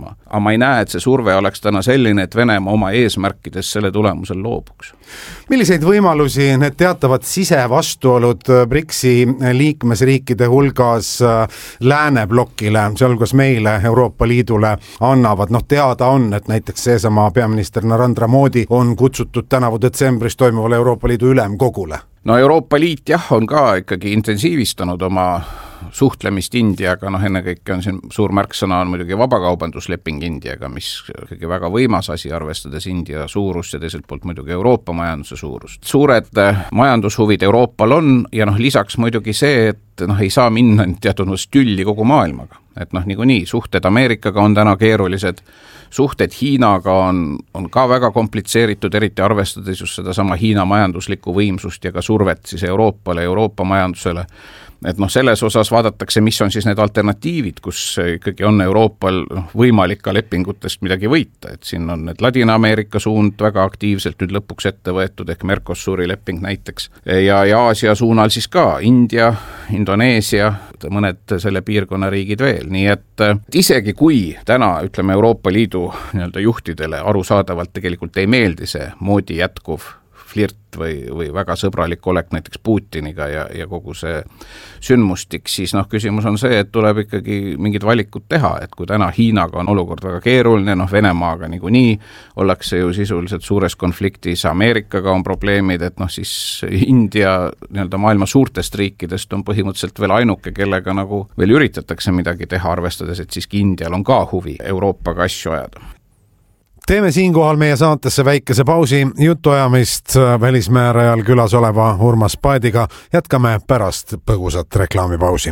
Speaker 2: ma ei näe, et see surve oleks täna selline, et Venemaa oma eesmärkides selle tulemusel loobuks.
Speaker 13: Milliseid võimalusi need teatavad sisevastuolud BRICS-i liikmesriikide hulgas lääneblokile, sealhulgas meile, Euroopa Liidule annavad? Teada on, et näiteks seesama peaminister Narendra Modi on kutsutud tänavu detsembris toimuvale Euroopa Liidu ülemkogule.
Speaker 2: Euroopa Liit on ka ikkagi intensiivistanud oma suhtlemist Indiaga, ennekõike on siin suur märksõna on muidugi vabakaubandusleping Indiaga, mis ikkagi väga võimas asi, arvestades India suurust ja teiselt poolt muidugi Euroopa majanduse suurust. Suured majandushuvid Euroopal on ja lisaks muidugi see, et ei saa minna teatud tülli kogu maailmaga. Et niikuinii suhted Ameerikaga on täna keerulised, suhted Hiinaga on ka väga komplitseeritud, eriti arvestades just seda sama Hiina majanduslikku võimsust ja ka survet siis Euroopale, Euroopa majandusele. Et selles osas vaadatakse, mis on siis need alternatiivid, kus ikkagi on Euroopal võimalik ka lepingutest midagi võita. Et siin on need Ladina-Ameerika suund väga aktiivselt nüüd lõpuks ette võetud, ehk Mercosuri leping näiteks. Ja Aasia suunal siis ka India, Indoneesia, mõned selle piirkonna riigid veel. Nii et isegi kui täna, ütleme, Euroopa Liidu juhtidele arusaadavalt tegelikult ei meeldi see moodi jätkuv flirt või väga sõbralik olek näiteks Putiniga ja kogu see sündmustik, siis küsimus on see, et tuleb ikkagi mingid valikud teha, et kui täna Hiinaga on olukord väga keeruline, Venemaaga niikuinii ollakse ju sisuliselt suures konfliktis, Ameerikaga on probleemid, et siis India maailma suurtest riikidest on põhimõtteliselt veel ainuke, kellega veel üritatakse midagi teha, arvestades, et siiski Indial on ka huvi Euroopaga asju ajada.
Speaker 13: Teeme siinkohal meie saatesse väikese pausi, jutuajamist välismäärajal külas oleva Urmas Paediga jätkame pärast põgusat reklaamipausi.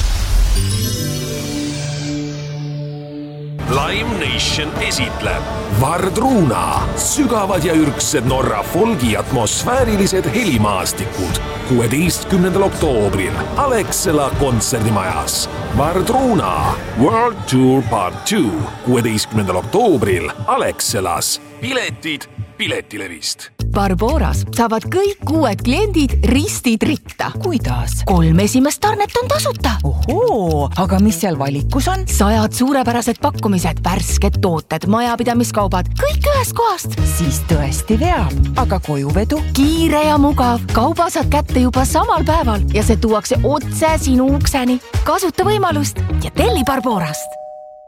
Speaker 7: Lime Nation esitleb Vardruna, sügavad ja ürgsed Norra folgi atmosfäärilised helimaastikud 16. oktoobril Alexela kontserdimajas. Vardruna World Tour Part 2 16. oktoobril Alexelas. Piletid Piletilevist.
Speaker 5: Barboras saavad kõik uued kliendid ristid ritta.
Speaker 14: Kuidas?
Speaker 5: 3 esimest tarnet on tasuta.
Speaker 14: Ohoo, aga mis seal valikus on?
Speaker 5: 100 suurepärased pakkumised, värsked tooted, majapidamiskaubad, kõik ühest kohast.
Speaker 14: Siis tõesti veab, aga kojuvedu?
Speaker 5: Kiire ja mugav, kauba saad kätte juba samal päeval ja see tuuakse otse sinu ukseni. Kasuta võimalust ja telli Barborast.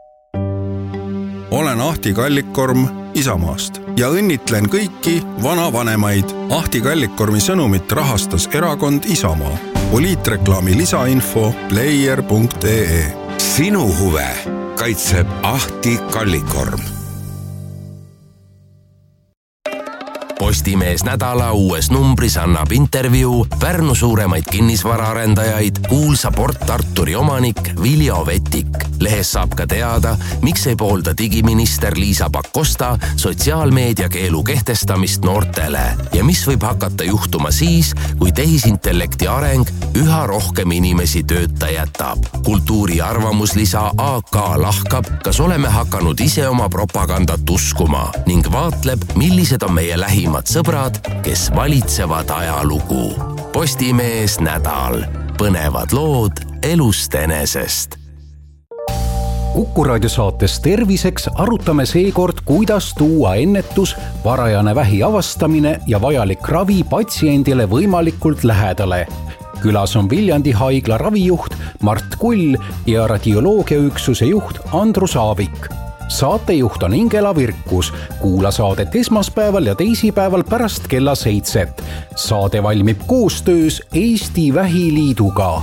Speaker 15: Olen Ahti Kallikorm Isamaast ja õnnitlen kõiki vanavanemaid. Ahti Kallikormi sõnumit rahastas erakond Isamaa. Poliitreklaami lisainfo player.ee.
Speaker 7: Sinu huve kaitseb Ahti Kallikorm. Postimees nädala uues numbris annab intervjuu Pärnu suuremaid kinnisvaraarendajaid, kuulsa Port Arturi omanik Viljo Vetik. Lehes saab ka teada, miks ei poolda digiminister Liisa Pakosta sotsiaalmeedia keelu kehtestamist noortele ja mis võib hakata juhtuma siis, kui tehisintellekti areng üha rohkem inimesi tööta jätab. Kultuuri arvamuslisa AK lahkab, kas oleme hakanud ise oma propagandat uskuma ning vaatleb, millised on meie lähimad sõbrad, kes valitsevad ajalugu. Postimees nädal. Põnevad lood elust enesest.
Speaker 8: Kuku Raadio saates Terviseks arutame seekord, kuidas tuua ennetus, varajane vähi avastamine ja vajalik ravi patsiendile võimalikult lähedale. Külas on Viljandi haigla ravijuht Mart Kull ja radioloogiaüksuse juht Andrus Aavik. Saatejuht on Ingela Virkus. Kuula saadet esmaspäeval ja teisipäeval pärast kella 7. Saade valmib koostöös Eesti Vähiliiduga.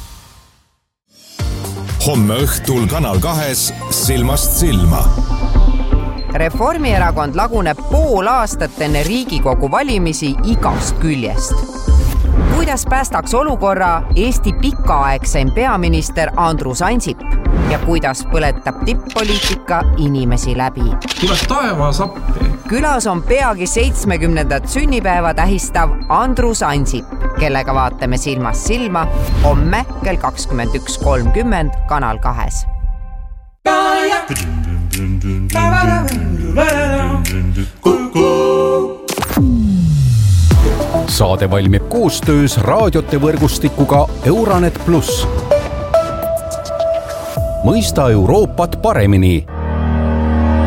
Speaker 12: Homme õhtul Kanal 2 Silmast silma.
Speaker 16: Reformierakond laguneb pool aastat enne Riigikogu valimisi igast küljest. Kuidas päästaks olukorra Eesti pikaaegseim peaminister Andrus Ansip ja kuidas põletab tipp-poliitika inimesi läbi.
Speaker 17: Tuleb taevas appi.
Speaker 16: Külas on peagi 70. sünnipäeva tähistav Andrus Ansip, kellega vaatame silmast silma homme kell 21.30 Kanal 2.
Speaker 8: Saade valmib koostöös raadiote võrgustikuga Euronet Plus. Mõista Euroopat paremini.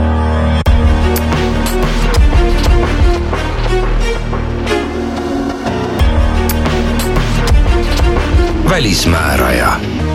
Speaker 7: Välismääraja.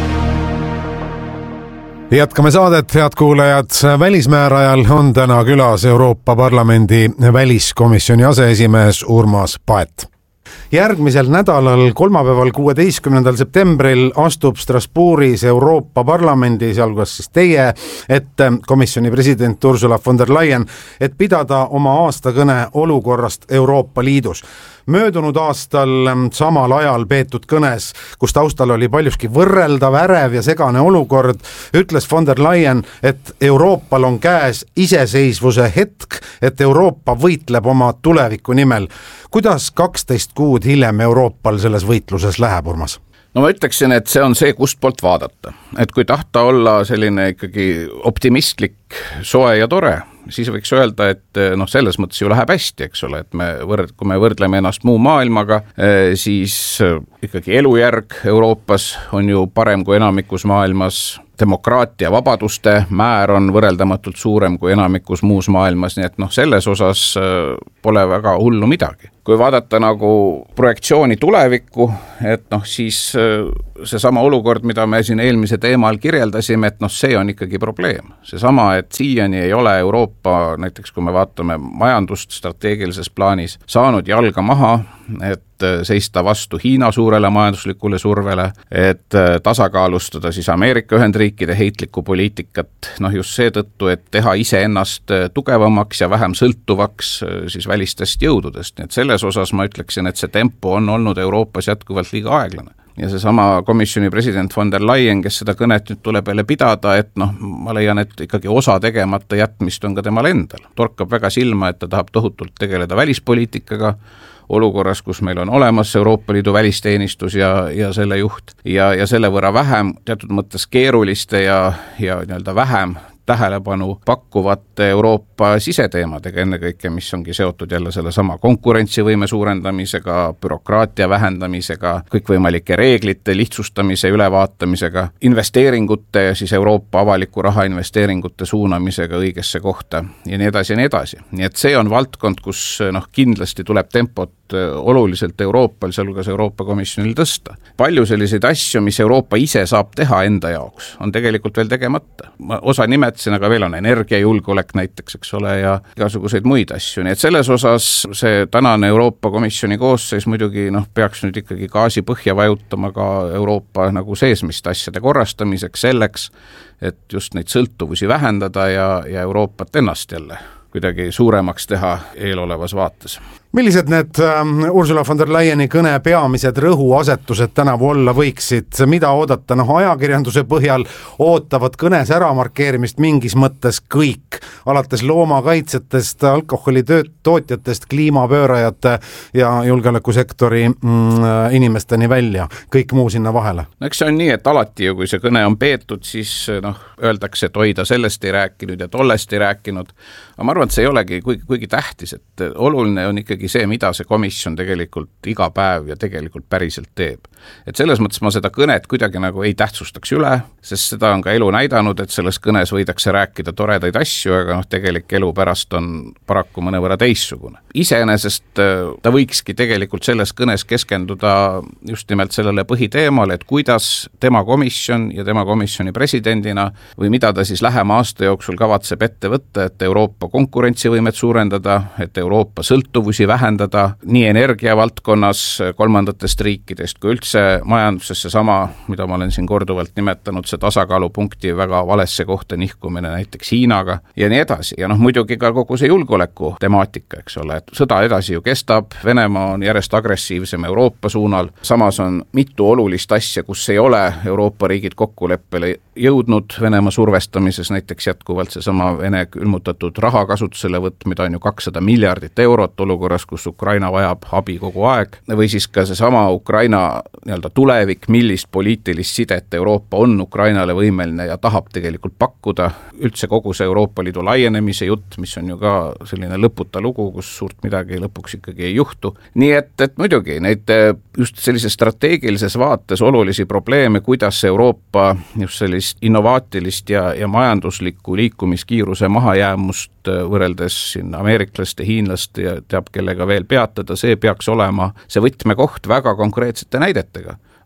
Speaker 13: Jätkame saadet, head kuulajad. Välismäärajal on täna külas Euroopa Parlamendi väliskomisjoni aseesimees Urmas Paet. Järgmisel nädalal, kolmapäeval 16. septembril astub Strasbourgis Euroopa Parlamendi, sealhulgas siis teie ette komisjoni president Ursula von der Leyen, et pidada oma aastakõne olukorrast Euroopa Liidus. Möödunud aastal samal ajal peetud kõnes, kus taustal oli paljuski võrreldav, ärev ja segane olukord, ütles von der Leyen, et Euroopal on käes iseseisvuse hetk, et Euroopa võitleb oma tuleviku nimel. Kuidas 12 kuud hiljem Euroopal selles võitluses läheb, Urmas?
Speaker 2: No ma ütleksin, et see on see, kust poolt vaadata. Et kui tahta olla selline ikkagi optimistlik, soe ja tore, siis võiks öelda, et selles mõttes ju läheb hästi, eks ole, et kui me võrdleme ennast muu maailmaga, siis ikkagi elujärg Euroopas on ju parem kui enamikus maailmas, demokraatia vabaduste määr on võrreldamatult suurem kui enamikus muus maailmas, nii et selles osas pole väga hullu midagi. Kui vaadata nagu projektsiooni tulevikku, et siis seesama olukord, mida me siin eelmise teemal kirjeldasime, et see on ikkagi probleem. Seesama, et siiani ei ole Euroopa, näiteks kui me vaatame majandust strateegilises plaanis, saanud jalga maha, et seista vastu Hiina suurele majanduslikule survele, et tasakaalustada siis Ameerika Ühendriikide heitlikku poliitikat, just seetõttu, et teha iseennast tugevamaks ja vähem sõltuvaks siis välistest jõududest. Nii et selles osas ma ütleksin, et see tempo on olnud Euroopas jätkuvalt liiga aeglane. Ja seesama komisjoni president von der Leyen, kes seda kõnet nüüd tuleb jälle pidada, et ma leian, et ikkagi osa tegemata jätmist on ka temal endal. Torkab väga silma, et ta tahab tohutult tegeleda välispoliitikaga, olukorras, kus meil on olemas Euroopa Liidu välisteenistus ja selle juht ja selle võrra vähem teatud mõttes keeruliste ja nii-öelda vähem tähelepanu pakkuvate Euroopa siseteemadega ennekõike, mis ongi seotud jälle selle sama konkurentsivõime suurendamisega, bürokraatia vähendamisega, kõikvõimalike reeglite lihtsustamise ülevaatamisega, investeeringute ja siis Euroopa avaliku raha investeeringute suunamisega õigesse kohta ja nii edasi ja nii edasi. Nii et see on valdkond, kus kindlasti tuleb tempot oluliselt Euroopal, sealhulgas Euroopa Komisjonil tõsta. Palju selliseid asju, mis Euroopa ise saab teha enda jaoks, on tegelikult veel tegemata. Osa nimetasin, aga veel on energiajulgeolek näiteks, eks ole, ja igasuguseid muid asju. Nii et selles osas see tänane Euroopa Komisjoni koosseis muidugi peaks nüüd ikkagi gaasi põhja vajutama ka Euroopa nagu seesmiste asjade korrastamiseks selleks, et just neid sõltuvusi vähendada ja Euroopat ennast jälle kuidagi suuremaks teha eelolevas vaates. Millised need Ursula von der Leyeni kõne peamised rõhuasetused tänavu olla võiksid, mida oodata? Ajakirjanduse põhjal ootavad kõnes ära markeerimist mingis mõttes kõik, alates loomakaitsetest, alkoholitootjatest, kliimapöörajate ja julgeolekusektori inimesteni välja, kõik muu sinna vahele. Eks see on nii, et alati ju, kui see kõne on peetud, siis öeldakse, et hoida sellest ei rääkinud ja tollest ei rääkinud, aga ma arvan, et see ei olegi kuigi tähtis, et oluline on ikkagi see, mida see komisjon tegelikult iga päev ja tegelikult päriselt teeb. Et selles mõttes ma seda kõnet kuidagi nagu ei tähtsustaks üle, sest seda on ka elu näidanud, et selles kõnes võidakse rääkida toredaid asju, aga tegelik elu pärast on paraku mõnevõrra teissugune. Iseenesest ta võikski tegelikult selles kõnes keskenduda just nimelt sellele põhiteemale, et kuidas tema komisjon ja tema komisjoni presidendina või mida ta siis lähema aasta jooksul kavatseb ette võtta, et Euroopa konkurentsivõimet suurendada, et Euroopa sõltuvusi vähendada nii energiavaldkonnas kolmandatest riikidest kui üldse majanduses seesama, mida ma olen siin korduvalt nimetanud, see tasakaalupunkti väga valesse kohta nihkumine näiteks Hiinaga ja nii edasi. Ja muidugi ka kogu see julgeoleku temaatika, eks ole, et sõda edasi ju kestab, Venemaa on järjest agressiivsem Euroopa suunal, samas on mitu olulist asja, kus ei ole Euroopa riigid kokkuleppele jõudnud Venemaa survestamises, näiteks jätkuvalt seesama Vene külmutatud raha kasutusele võtmida on ju 200 miljardit eurot olukorras, kus Ukraina vajab abi kogu aeg, või siis ka seesama Ukraina nii-öelda tulevik, millist poliitilist sidet Euroopa on Ukrainale võimeline ja tahab tegelikult pakkuda, üldse kogu see Euroopa Liidu laienemise jutt, mis on ju ka selline lõputa lugu, kus suurt midagi lõpuks ikkagi ei juhtu. Nii et muidugi neid just sellises strateegilises vaates olulisi probleeme, kuidas Euroopa just sellist innovaatilist ja majanduslikku liikumiskiiruse mahajäämust võrreldes siin ameeriklaste, hiinlaste ja teab kellega veel peatada, see peaks olema see võtmekoht väga konkreetsete näidetega.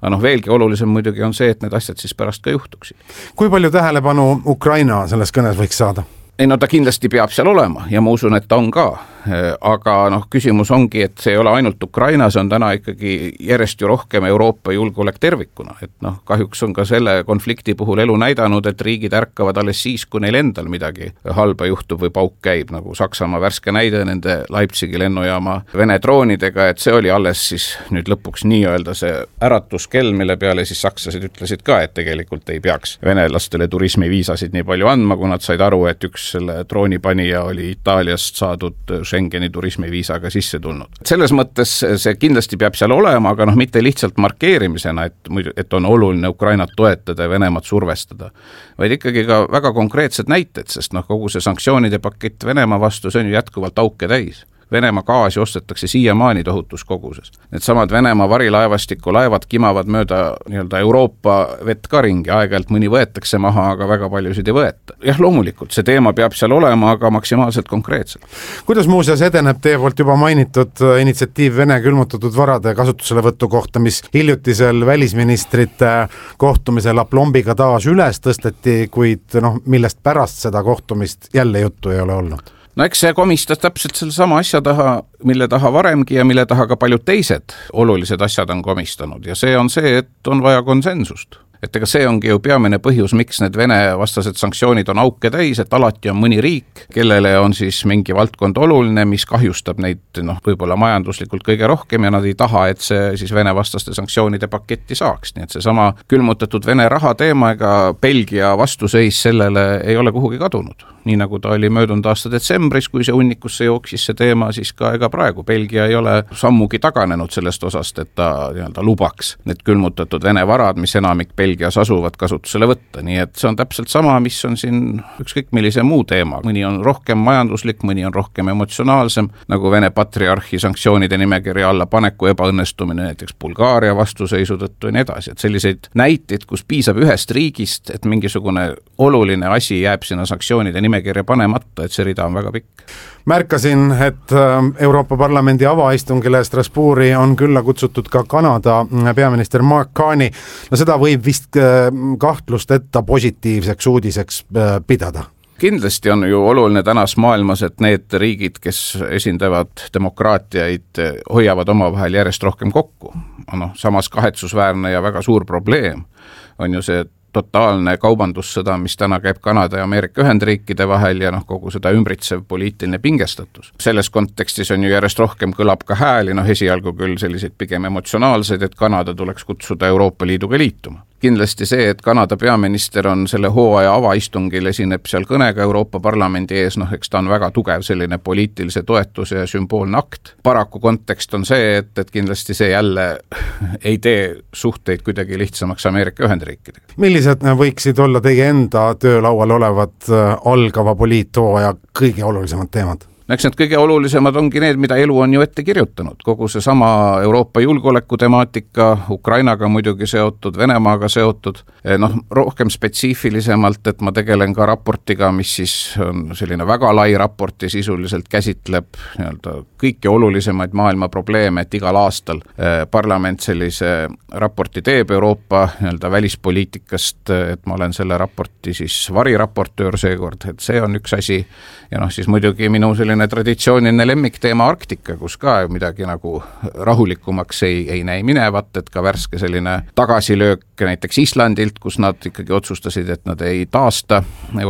Speaker 2: aga veelgi olulisem muidugi on see, et need asjad siis pärast ka juhtuksid.
Speaker 13: Kui palju tähelepanu Ukraina selles kõnes võiks saada?
Speaker 2: Ei, no ta kindlasti peab seal olema ja ma usun, et ta on ka, aga küsimus ongi, et see ei ole ainult Ukraina, see on täna ikkagi järjest ju rohkem Euroopa julgeolek tervikuna, et kahjuks on ka selle konflikti puhul elu näidanud, et riigid ärkavad alles siis, kui neil endal midagi halba juhtub või pauk käib, nagu Saksamaa värske näide nende Leipzigi lennujaama Vene droonidega, et see oli alles siis nüüd lõpuks nii-öelda see äratuskell, mille peale siis sakslased ütlesid ka, et tegelikult ei peaks venelastele turismiviisasid nii palju andma, kui nad said aru, et üks selle droonipanija oli Itaaliast saadud Schengeni turismiviisaga sisse tulnud. Selles mõttes see kindlasti peab seal olema, aga mitte lihtsalt markeerimisena, et on oluline Ukrainat toetada ja Venemaad survestada, vaid ikkagi ka väga konkreetsed näited, sest kogu see sanktsioonide pakett Venemaa vastu, see on ju jätkuvalt auke täis. Venemaa gaasi ostetakse siiamaani tohutus koguses. Need samad Venemaa varilaevastiku laevad kimavad mööda nii-öelda Euroopa vett ka ringi, aeg-ajalt mõni võetakse maha, aga väga paljusid ei võeta. Jah, loomulikult, see teema peab seal olema, aga maksimaalselt konkreetselt.
Speaker 13: Kuidas muuseas edeneb teie poolt juba mainitud initsiatiiv Vene külmutatud varade kasutuselevõtu kohta, mis hiljutisel välisministrite kohtumisel aplombiga taas üles tõsteti, kuid millest pärast seda kohtumist jälle juttu ei ole olnud?
Speaker 2: No eks see komistas täpselt selle sama asja taha, mille taha varemgi ja mille taha ka paljud teised olulised asjad on komistanud ja see on see, et on vaja konsensust. Et ega see ongi ju peamine põhjus, miks need Vene vastased sanktsioonid on auke täis, et alati on mõni riik, kellele on siis mingi valdkond oluline, mis kahjustab neid võib-olla majanduslikult kõige rohkem ja nad ei taha, et see siis Vene vastaste sanktsioonide paketti saaks. Nii et see sama külmutatud Vene raha teema ega Belgia vastuseis sellele ei ole kuhugi kadunud. Nii nagu ta oli möödunud aasta detsembris, kui see unnikusse jooksis see teema, siis ka ega praegu Belgia ei ole sammugi taganenud sellest osast, et ta lubaks need külmutatud Vene varad, mis enamik Belgias asuvad, kasutusele võtta. Nii et see on täpselt sama, mis on siin ükskõik millise muu teema. Mõni on rohkem majanduslik, mõni on rohkem emotsionaalsem, nagu Vene patriarhi sanktsioonide nimekirja alla paneku ebaõnnestumine näiteks Bulgaaria vastuseisu tõttu ja nii edasi. Et selliseid näiteid, kus piisab ühest riigist, et mingisugune oluline asi jääb sinna sanktsioonide nimekirja panemata, et see rida on väga pikk.
Speaker 13: Märkasin, et Euroopa Parlamendi avaistungile Strasbourgi on külla kutsutud ka Kanada peaminister Mark Carney. No seda võib vist kahtlusteta positiivseks uudiseks pidada.
Speaker 2: Kindlasti on ju oluline tänas maailmas, et need riigid, kes esindavad demokraatiaid, hoiavad omavahel järjest rohkem kokku. Samas kahetsusväärne ja väga suur probleem on ju see totaalne kaubandussõda, mis täna käib Kanada ja Ameerika Ühendriikide vahel ja kogu seda ümbritsev poliitiline pingestatus. Selles kontekstis on ju järjest rohkem kõlab ka hääli, esialgu küll selliseid pigem emotsionaalseid, et Kanada tuleks kutsuda Euroopa Liiduga liituma. Kindlasti see, et Kanada peaminister on selle hooaja avaistungil esineb seal kõnega Euroopa Parlamendi ees, eks ta on väga tugev selline poliitilise toetuse ja sümboolne akt. Paraku kontekst on see, et kindlasti see jälle ei tee suhteid kuidagi lihtsamaks Ameerika Ühendriikidega.
Speaker 13: Millised võiksid olla teie enda töölaual olevad algava poliithooaja kõige olulisemad teemad?
Speaker 2: Eks need kõige olulisemad ongi need, mida elu on ju ette kirjutanud. Kogu see sama Euroopa julgeoleku temaatika, Ukrainaga muidugi seotud, Venemaaga seotud, rohkem spetsiifilisemalt, et ma tegelen ka raportiga, mis siis on selline väga lai raport ja sisuliselt käsitleb kõiki olulisemaid maailma probleeme, et igal aastal parlament sellise raporti teeb Euroopa välispoliitikast, et ma olen selle raporti siis variraportöör seekord, et see on üks asi ja siis muidugi minu selline traditsiooniline lemmikteema Arktika, kus ka midagi nagu rahulikumaks ei näi minevat, et ka värske selline tagasilöök näiteks Islandilt, kus nad ikkagi otsustasid, et nad ei taasta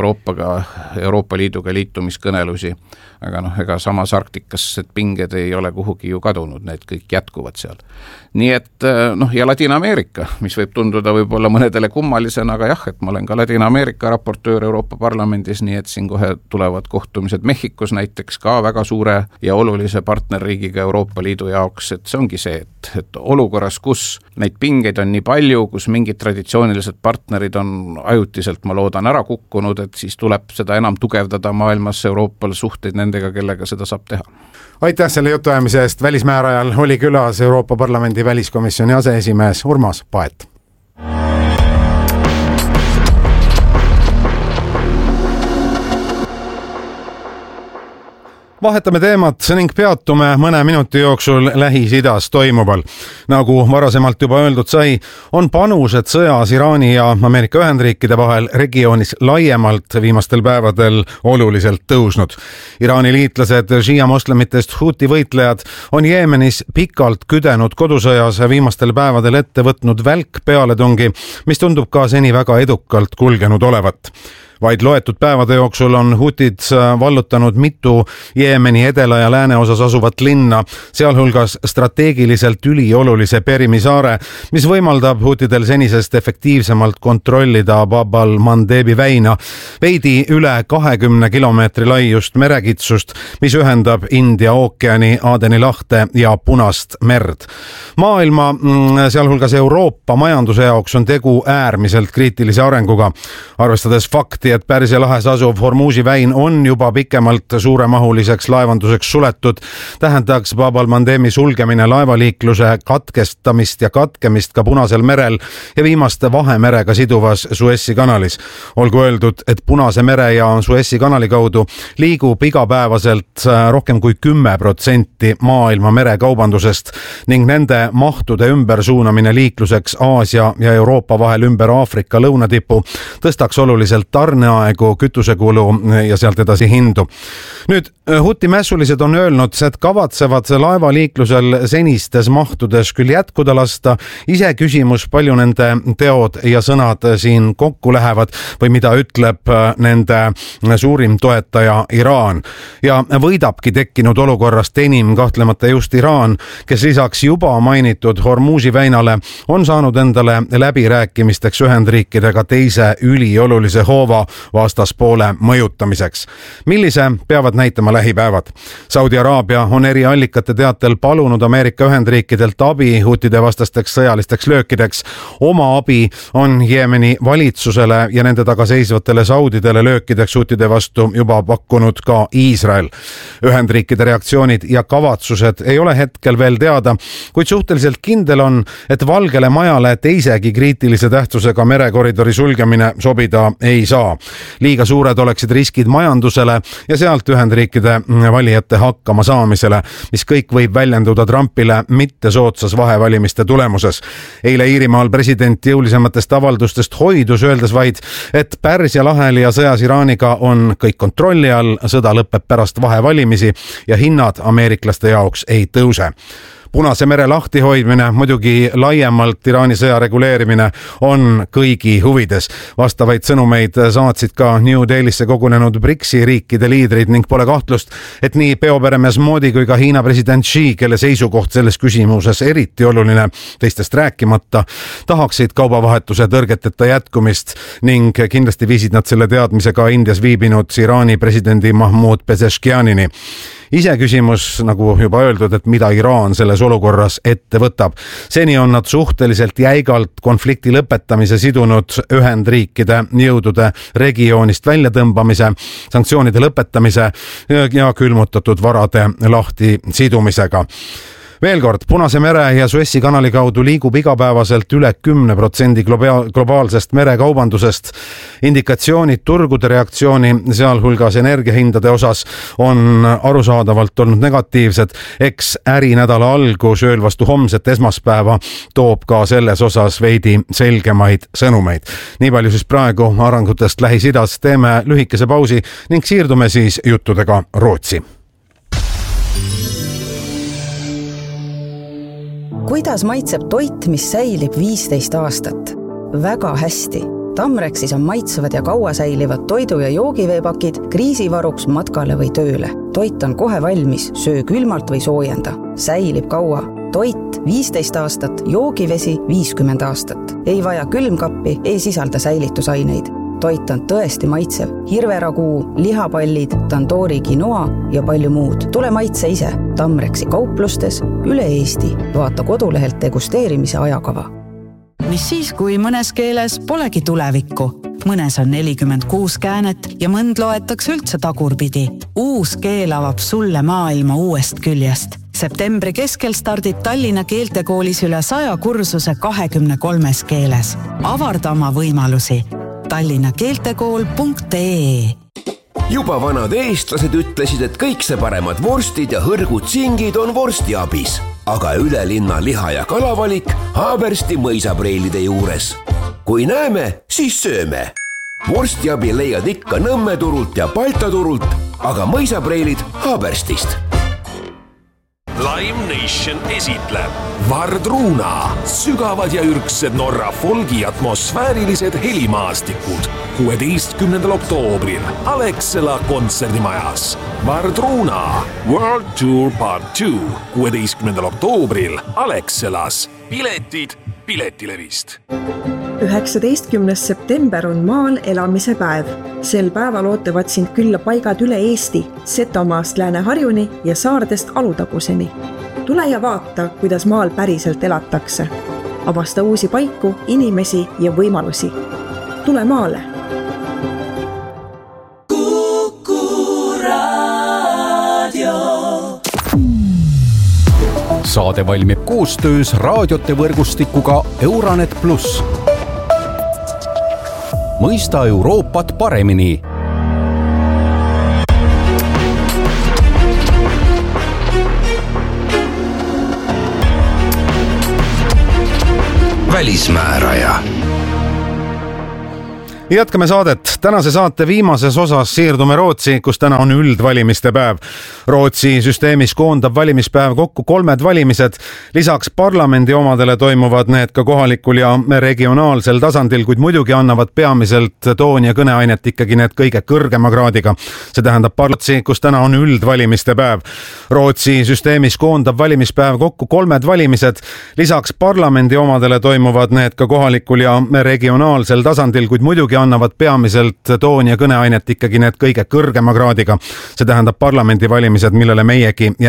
Speaker 2: Euroopa Liiduga liitumiskõnelusi, aga ega samas Arktikas pinged ei ole kuhugi ju kadunud, need kõik jätkuvad seal. Nii et ja Ladina-Ameerika, mis võib tunduda võib-olla mõnedele kummalisena, aga jah, et ma olen ka Ladina-Ameerika raportöör Euroopa Parlamendis, nii et siin kohe tulevad kohtumised Mehhikos näiteks ka väga suure ja olulise partnerriigiga Euroopa Liidu jaoks, et see ongi see, et olukorras, kus neid pingeid on nii palju, kus mingid traditsioonilised partnerid on ajutiselt, ma loodan, ära kukkunud, et siis tuleb seda enam tugevdada maailmas Euroopal suhteid nendega, kellega seda saab teha.
Speaker 13: Aitäh selle jutuajamise eest. Välismäärajal oli külas Euroopa Parlamendi väliskomisjoni aseesimees Urmas Paet. Vahetame teemat ning peatume mõne minuti jooksul Lähis-Idas toimuval. Nagu varasemalt juba öeldud sai, on panused sõjas Iraani ja Ameerika Ühendriikide vahel regioonis laiemalt viimastel päevadel oluliselt tõusnud. Iraani liitlased, šiia moslemitest Huti võitlejad on Jeemenis pikalt küdenud kodusõjas viimastel päevadel ette võtnud välk pealetungi, mis tundub ka seni väga edukalt kulgenud olevat. Vaid loetud päevade jooksul on hutid vallutanud mitu Jeemeni edela ja lääne osas asuvat linna, sealhulgas strateegiliselt üliolulise Perimi saare, mis võimaldab hutidel senisest efektiivsemalt kontrollida Bab al-Mandebi väina, veidi üle 20 kilomeetri laiust merekitsust, mis ühendab India ookeani, Aadeni lahte ja Punast merd. Maailma, sealhulgas Euroopa majanduse jaoks on tegu äärmiselt kriitilise arenguga, arvestades fakti, et Pärsia lahes asuv Hormuzi väin on juba pikemalt suuremahuliseks laevanduseks suletud, tähendaks Bab al-Mandemi sulgemine laevaliikluse katkestamist ja katkemist ka Punasel merel ja viimaste Vahemerega siduvas Suessi kanalis. Olgu öeldud, et Punase mere ja Suessi kanali kaudu liigub igapäevaselt rohkem kui 10% maailma merekaubandusest ning nende mahtude ümbersuunamine liikluseks Aasia ja Euroopa vahel ümber Aafrika lõunatipu tõstaks oluliselt tarneaegu, kütusekulu ja sealt edasi hindu. Nüüd, Huti mässulised on öelnud, et kavatsevad laevaliiklusel senistes mahtudes küll jätkuda lasta, ise küsimus, palju nende teod ja sõnad siin kokku lähevad või mida ütleb nende suurim toetaja Iraan. Ja võidabki tekkinud olukorrast enim kahtlemata just Iraan, kes lisaks juba mainitud Hormuzi väinale on saanud endale läbirääkimisteks Ühendriikidega teise üliolulise hoova vastaspoole mõjutamiseks. Millise peavad näitama lähipäevad? Saudi Araabia on eri allikate teatel palunud Ameerika Ühendriikidelt abi hutide vastasteks sõjalisteks löökideks. Oma abi on Jeemeni valitsusele ja nende taga seisvatele saudidele löökideks hutide vastu juba pakkunud ka Iisrael. Ühendriikide reaktsioonid ja kavatsused ei ole hetkel veel teada, kuid suhteliselt kindel on, et Valgele Majale teisegi kriitilise tähtsusega merekoridori sulgemine sobida ei saa. Liiga suured oleksid riskid majandusele ja sealt Ühendriikide valijate hakkama saamisele, mis kõik võib väljenduda Trumpile mitte soodsas vahevalimiste tulemuses. Eile Iirimaal president jõulisematest avaldustest hoidus, öeldes vaid, et Pärsia lahel ja sõjas Iraaniga on kõik kontrolli all, sõda lõpeb pärast vahevalimisi ja hinnad ameeriklaste jaoks ei tõuse. Punase mere lahtihoidmine, muidugi laiemalt Iraani sõja reguleerimine on kõigi huvides. Vastavaid sõnumeid saatsid ka New Delhisse kogunenud BRICS-i riikide liidrid ning pole kahtlust, et nii peoperemees Modi kui ka Hiina president Xi, kelle seisukoht selles küsimuses eriti oluline, teistest rääkimata, tahaksid kaubavahetuse tõrgeteta jätkumist ning kindlasti viisid nad selle teadmise ka Indias viibinud Iraani presidendi Mahmoud Pezeshkianini. Ise küsimus, nagu juba öeldud, et mida Iraan selles olukorras ette võtab. Seni on nad suhteliselt jäigalt konflikti lõpetamise sidunud Ühendriikide jõudude regioonist väljatõmbamise, sanktsioonide lõpetamise ja külmutatud varade lahti sidumisega. Veel kord, Punase mere ja Suessi kanali kaudu liigub igapäevaselt üle 10% globaalsest merekaubandusest. Indikatsioonid turgude reaktsiooni, sealhulgas energiahindade osas, on arusaadavalt olnud negatiivsed. Eks ärinädala algus ööl vastu homset esmaspäeva toob ka selles osas veidi selgemaid sõnumeid. Nii palju siis praegu arengutest Lähis-Idas. Teeme lühikese pausi ning siirdume siis juttudega Rootsi.
Speaker 18: Kuidas maitseb toit, mis säilib 15 aastat? Väga hästi. Tamrexis on maitsuvad ja kaua säilivad toidu- ja joogiveepakid kriisivaruks matkale või tööle. Toit on kohe valmis, söö külmalt või soojenda. Säilib kaua. Toit 15 aastat, joogivesi 50 aastat. Ei vaja külmkappi, ei sisalda säilitusaineid. Toit on tõesti maitsev. Hirveraguu, lihapallid, tandoori quinoa ja palju muud. Tule maitse ise. Tamrexi kauplustes üle Eesti. Vaata kodulehelt degusteerimise ajakava.
Speaker 14: Mis siis, kui mõnes keeles polegi tulevikku? Mõnes on 46 käänet ja mõnd loetakse üldse tagurpidi. Uus keel avab sulle maailma uuest küljest. Septembri keskel stardib Tallinna keeltekoolis üle 100 kursuse 23 keeles. Avarda oma võimalusi. tallinnakeeltekool.ee
Speaker 19: juba vanad eestlased ütlesid, et kõikse paremad vorstid ja hõrgud singid on vorstiabis, aga ülelinna liha- ja kalavalik Haabersti mõisapreilide juures. Kui näeme, siis sööme. Vorstiabi leiad ikka Nõmme turult ja Balta turult, aga mõisapreilid Haaberstist.
Speaker 20: Lime Nation esitleb Vardruna, sügavad ja ürgsed Norra folgi atmosfäärilised helimaastikud 16. oktoobril Alexela kontserdimajas. Vardruna World Tour Part 2 16. oktoobril Alexelas. Piletid Piletilevist.
Speaker 21: 19. september on maal elamise päev. Sel päeval ootavad sind külla paigad üle Eesti, Setomaast Lääne-Harjuni ja saardest Alutaguseni. Tule ja vaata, kuidas maal päriselt elatakse. Avasta uusi paiku, inimesi ja võimalusi. Tule maale!
Speaker 8: Saade valmib koostöös raadiote võrgustikuga Euranet Plus. Mõista Euroopat paremini.
Speaker 7: Välismääraja.
Speaker 13: Jätkame saadet. Tänase saate viimases osas siirdume Rootsi, kus täna on üldvalimiste päev. Rootsi süsteemis koondab valimispäev kokku 3 valimised. Lisaks parlamendi omadele toimuvad need ka kohalikul ja regionaalsel tasandil, kuid muidugi annavad peamiselt toon ja kõneainet ikkagi need kõige kõrgema kraadiga. See tähendab Rootsi, kus täna on üldvalimiste päev. Rootsi süsteemis koondab valimispäev kokku 3 valimised. Lisaks parlamendi omadele toimuvad need ka kohalikul ja regionaalsel tasandil, kuid muidugi annavad peamiselt toon ja kõneainet ikkagi need kõige kõrgema kraadiga. See tähendab parlamendivalimised, millele meiegi